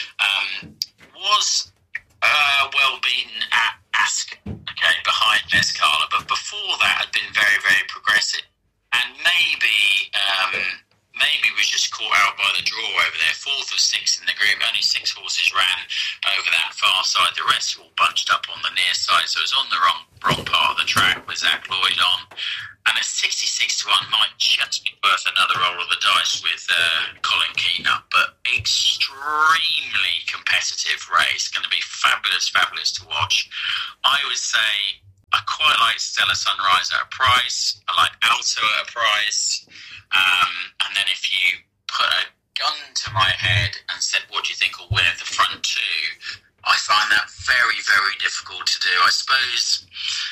Speaker 4: Um, was uh, well beaten at Ascot, okay, behind Nescala, but before that had been very, very progressive. And maybe um, maybe was just caught out by the draw over there. Fourth of six in the group, only six horses ran over that far side. The rest all bunched up on the near side, so it was on the wrong wrong part of the track with Zach Lloyd on. And a sixty-six to one might just be worth another roll of the dice with uh, Colin Keenup, but extremely competitive race. Going to be fabulous, fabulous to watch. I would say I quite like Stella Sunrise at a price. I like Alto at a price. Um, and then if you put a gun to my head and said, what do you think will win at the front two? I find that very, very difficult to do. I suppose...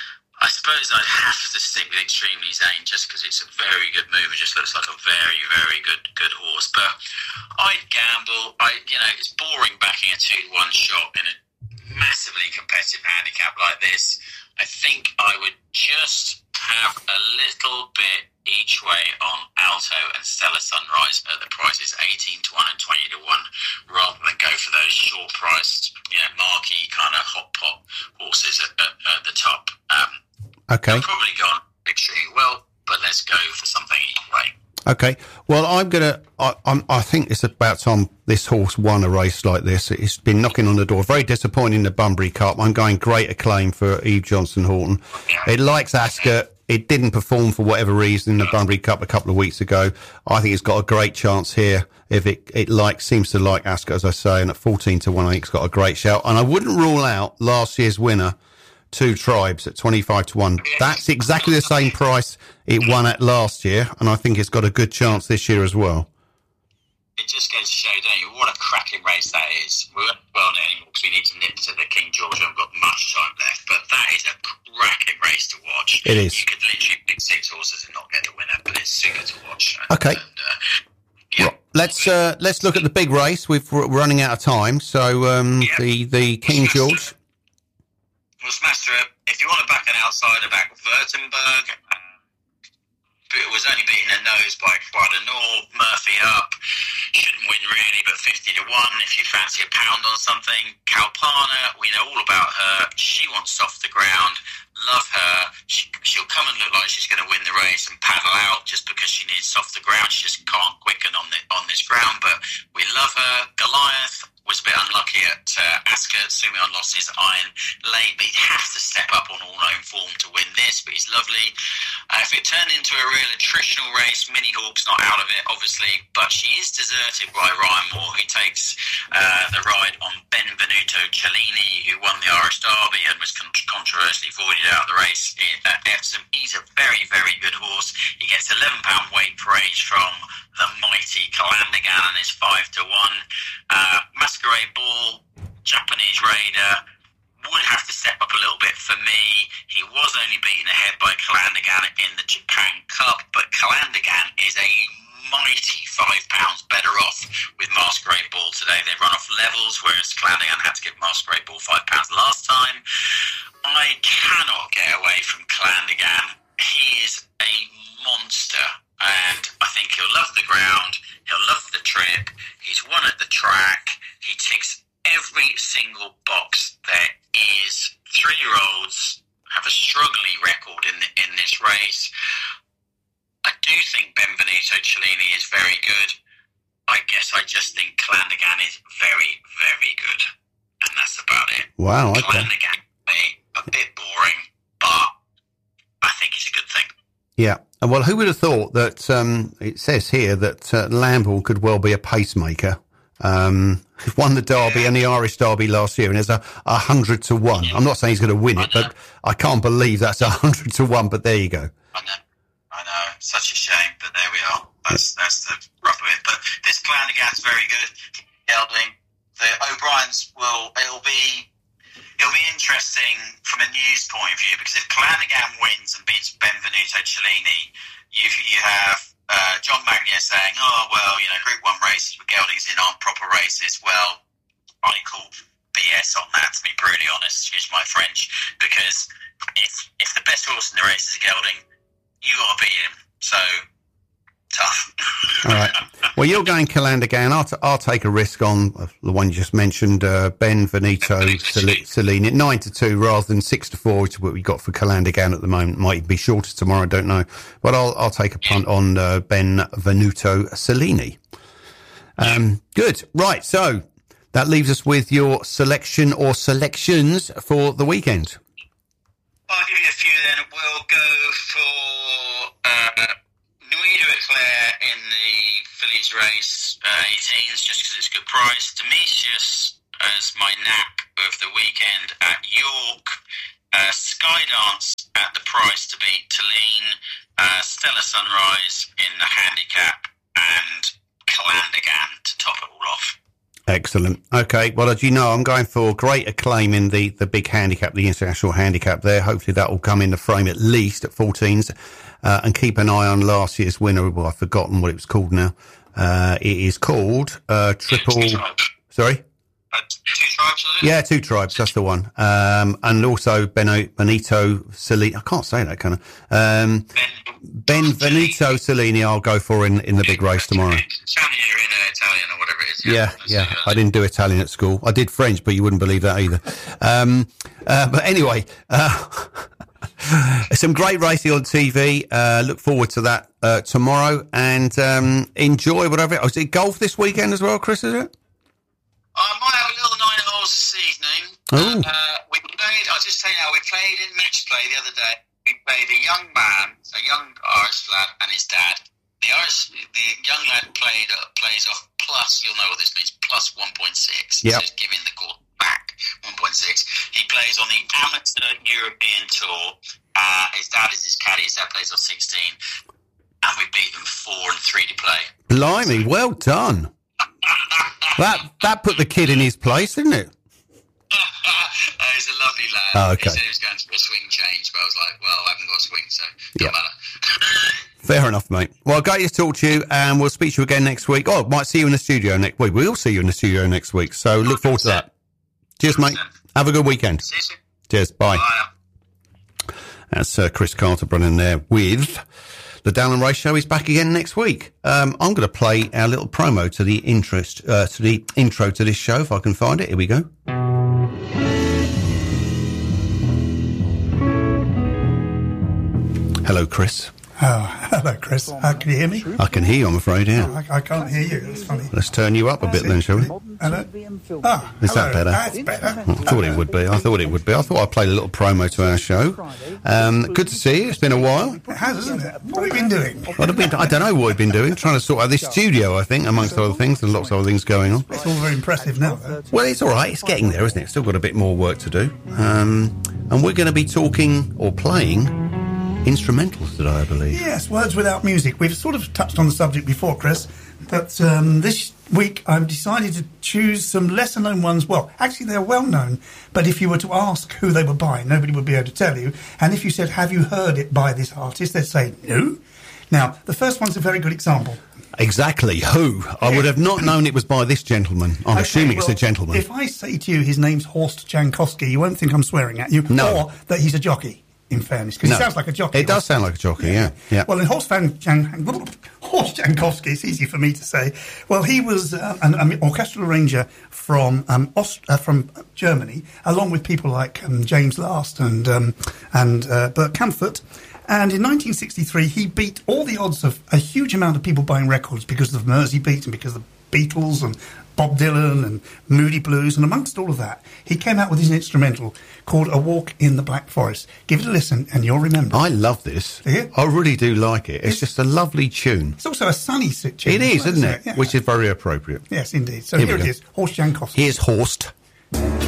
Speaker 4: I suppose I'd have to stick with Extremely Zane just because it's a very good move. It just looks like a very, very good good horse. But I'd gamble. I, you know, it's boring backing a two to one shot in a massively competitive handicap like this. I think I would just have a little bit each way on Alto and Stella Sunrise at the prices eighteen to one and twenty to one, rather than go for those short-priced, you know, marquee kind of hot pot horses at, at, at the top. Um,
Speaker 2: okay.
Speaker 4: They'll probably gone extremely well, but let's go for something each way.
Speaker 2: Okay. Well, I'm gonna. I, I'm. I think it's about time this horse won a race like this. It's been knocking on the door. Very disappointing in the Bunbury Cup. I'm going great acclaim for Eve Johnson Horton. It likes Ascot. It didn't perform for whatever reason in the Bunbury Cup a couple of weeks ago. I think it's got a great chance here. If it it like seems to like Ascot, as I say, and at fourteen to one, I think it's got a great shout. And I wouldn't rule out last year's winner, Two Tribes, at twenty-five to one. That's exactly the same price it won at last year, and I think it's got a good chance this year as well.
Speaker 4: It just goes to show, don't you, what a cracking race that is. We won't well anymore because we need to nip to the King George. I haven't got much time left, but that is a cracking race to watch.
Speaker 2: It is.
Speaker 4: You could literally pick six horses and not get the winner, but it's super to watch. And,
Speaker 2: okay.
Speaker 4: And, uh, yeah.
Speaker 2: Well, let's uh, let's look at the big race. We've, we're running out of time, so um, yeah. the the King George.
Speaker 4: Well, Smaster, if you want to back an outsider, back Württemberg. It was only beaten a nose by Quadra Nor, Murphy up, shouldn't win really, but fifty to one if you fancy a pound on something. Kalpana, we know all about her. She wants off the ground. Love her. She, she'll come and look like she's going to win the race and paddle out just because she needs off the ground. She just can't quicken on the on this ground, but we love her. Goliath was a bit unlucky at uh, Ascot. Sumion lost his iron late, but he'd have to step up on all-known form to win this, but he's lovely. Uh, if it turned into a real attritional race, Mini Hawk's not out of it, obviously, but she is deserted by Ryan Moore, who takes uh, the ride on Benvenuto Cellini, who won the Irish Derby and was con- controversially voided out of the race at Epsom. He's a very, very good horse. He gets eleven pound weight per age from the mighty Calandagan and is five to one. Uh, Masquerade Ball, Japanese Raider, would have to step up a little bit for me. He was only beaten ahead by Calandagan in the Japan Cup, but Calandagan is a mighty five pounds better off with Masquerade Ball today. They've run off levels, whereas Calandagan had to give Masquerade Ball five pounds last time. I cannot get away from Calandagan. He is a monster. And I think he'll love the ground, he'll love the trip, he's won at the track, he ticks every single box there is. Three-year-olds have a struggling record in the, in this race. I do think Benvenuto Cellini is very good. I guess I just think Calandagan is very, very good. And that's about it.
Speaker 2: Wow, okay.
Speaker 4: Calandagan, a bit boring, but I think it's a good thing.
Speaker 2: Yeah. Well, who would have thought that, um, it says here that uh, Lamble could well be a pacemaker. Um, he won the Derby yeah. and the Irish Derby last year, and there's a, a hundred to one. I'm not saying he's going to win it, I but I can't believe that's a hundred to one, but there you go.
Speaker 4: I know. I know. Such a shame, but there we are. That's, yeah. that's the rough of it. But this Calandagan's very good. Gelding. The O'Briens will, it'll be, It'll be interesting from a news point of view, because if Calandagan wins and beats Benvenuto Cellini, you, you have uh, John Magnier saying, oh, well, you know, Group one races with Geldings in aren't proper races. Well, I call B S on that, to be brutally honest, excuse my French, because if best horse in the race is a gelding. You got to beat him. So tough.
Speaker 2: All right. Well, you're going Calandagan. I'll, t- I'll take a risk on the one you just mentioned, uh, Ben Veneto Cellini, nine to two rather than six to four, which is what we got for Calandagan at the moment. Might be shorter tomorrow, I don't know. But I'll I'll take a punt on uh, Ben Venuto Cellini. Um, good. Right. So that leaves us with your selection or selections for the weekend.
Speaker 4: I'll give you a few then. We'll go for uh, Nuit de Eclair in the fillies race, uh, eighteens, just because it's a good price. Domitius as my nap of the weekend at York. Uh, Skydance at the price to beat Tulane. Uh, Stellar Sunrise in the handicap. And Calandagan to top it all off.
Speaker 2: Excellent. Okay. Well, as you know, I'm going for Great Acclaim in the, the big handicap, the international handicap there. Hopefully that will come in the frame at least at fourteens. Uh, and keep an eye on last year's winner. Well, I've forgotten what it was called now. Uh, it is called uh, Triple... Sorry?
Speaker 4: Uh, two tribes, is it?
Speaker 2: Yeah, Two Tribes. That's the one. Um, and also Beno, Benito Cellini. I can't say that, can I? Um, Ben Venuto Cellini I'll go for in, in the big race tomorrow.
Speaker 4: Italian in uh, Italian or whatever it is.
Speaker 2: Yeah, yeah. yeah. I didn't do Italian at school. I did French, but you wouldn't believe that either. Um, uh, but anyway, uh, some great racing on T V. Uh, look forward to that uh, tomorrow and um, enjoy whatever. Oh, is it golf this weekend as well, Chris, is it?
Speaker 4: I might have a little nine holes this evening.
Speaker 2: Oh.
Speaker 4: Uh, we played, I'll just tell you now, we played in match play the other day. We played a young man, a young Irish lad, and his dad. The Irish, the young lad played uh, plays off plus, you'll know what this means, plus one point six.
Speaker 2: Yep.
Speaker 4: So giving the course back one point six. He plays on the Amateur European Tour. Uh, his dad is his caddy. His dad plays off sixteen. And we beat them four and three to play.
Speaker 2: Blimey, well done. That that put the kid in his place, didn't it?
Speaker 4: uh, he's a lovely lad.
Speaker 2: Oh, okay.
Speaker 4: He said he was going to a swing change, but I was like, well, I haven't got a swing, so it doesn't
Speaker 2: Yeah.
Speaker 4: matter.
Speaker 2: Fair enough, mate. Well, great to talk to you, and we'll speak to you again next week. Oh, might see you in the studio next week. We'll see you in the studio next week, so look forward to that. Cheers, mate. Have a good weekend.
Speaker 4: See you soon.
Speaker 2: Cheers. Bye.
Speaker 4: Bye.
Speaker 2: That's uh, Chris Carter Brennan there with the Dowland Race Show. Is back again next week. Um, I'm going to play our little promo to the interest uh, to the intro to this show if I can find it. Here we go. Hello, Chris.
Speaker 5: Oh, hello, Chris. Uh, can you hear me?
Speaker 2: I can hear you, I'm afraid, yeah.
Speaker 5: I, I can't hear you. That's funny.
Speaker 2: Let's turn you up a bit then, shall we?
Speaker 5: Hello? Ah,
Speaker 2: Is that
Speaker 5: hello.
Speaker 2: better?
Speaker 5: That's better.
Speaker 2: I thought it would be. I thought it would be. I thought I'd play a little promo to our show. Um, good to see you. It's been a while.
Speaker 5: It has, isn't it? What have you been doing?
Speaker 2: What have been, I don't know what we've been doing. Trying to sort out this studio, I think, amongst other things. There's lots of other things going on.
Speaker 5: It's all very impressive now, though.
Speaker 2: Well, it's all right. It's getting there, isn't it? Still got a bit more work to do. Um, and we're going to be talking or playing instrumentals today, I believe.
Speaker 5: Yes, words without music. We've sort of touched on the subject before, Chris, but um, this week I've decided to choose some lesser-known ones. Well, actually, they're well-known, but if you were to ask who they were by, nobody would be able to tell you. And if you said, have you heard it by this artist, they'd say, no. Now, the first one's a very good example.
Speaker 2: Exactly. Who? I would have not known it was by this gentleman. I'm
Speaker 5: Okay,
Speaker 2: assuming it's
Speaker 5: well,
Speaker 2: a gentleman.
Speaker 5: If I say to you his name's Horst Jankowski, you won't think I'm swearing at you.
Speaker 2: No.
Speaker 5: Or that he's a jockey, in fairness, because
Speaker 2: No.
Speaker 5: he sounds like a jockey.
Speaker 2: It does sound like a jockey, yeah. yeah.
Speaker 5: Well, in Horst, Van Jan- Horst Jankowski, it's easy for me to say. Well, he was uh, an, an orchestral arranger from um, Aust- uh, from Germany, along with people like um, James Last and um, and uh, Bert Kaempfert. And in nineteen sixty-three, he beat all the odds of a huge amount of people buying records because of Mersey Beat and because of the Beatles and Bob Dylan and Moody Blues. And amongst all of that, he came out with his instrumental called A Walk in the Black Forest. Give it a listen and you'll remember.
Speaker 2: I love this.
Speaker 5: Do you?
Speaker 2: I really do like it. It's,
Speaker 5: It's-
Speaker 2: just a lovely tune.
Speaker 5: It's also a sunny situation.
Speaker 2: It is, isn't it?
Speaker 5: Yeah.
Speaker 2: Which is very appropriate.
Speaker 5: Yes, indeed. So
Speaker 2: Here
Speaker 5: here,
Speaker 2: we
Speaker 5: it
Speaker 2: go.
Speaker 5: is, Horst Jankowski.
Speaker 2: Here's Horst.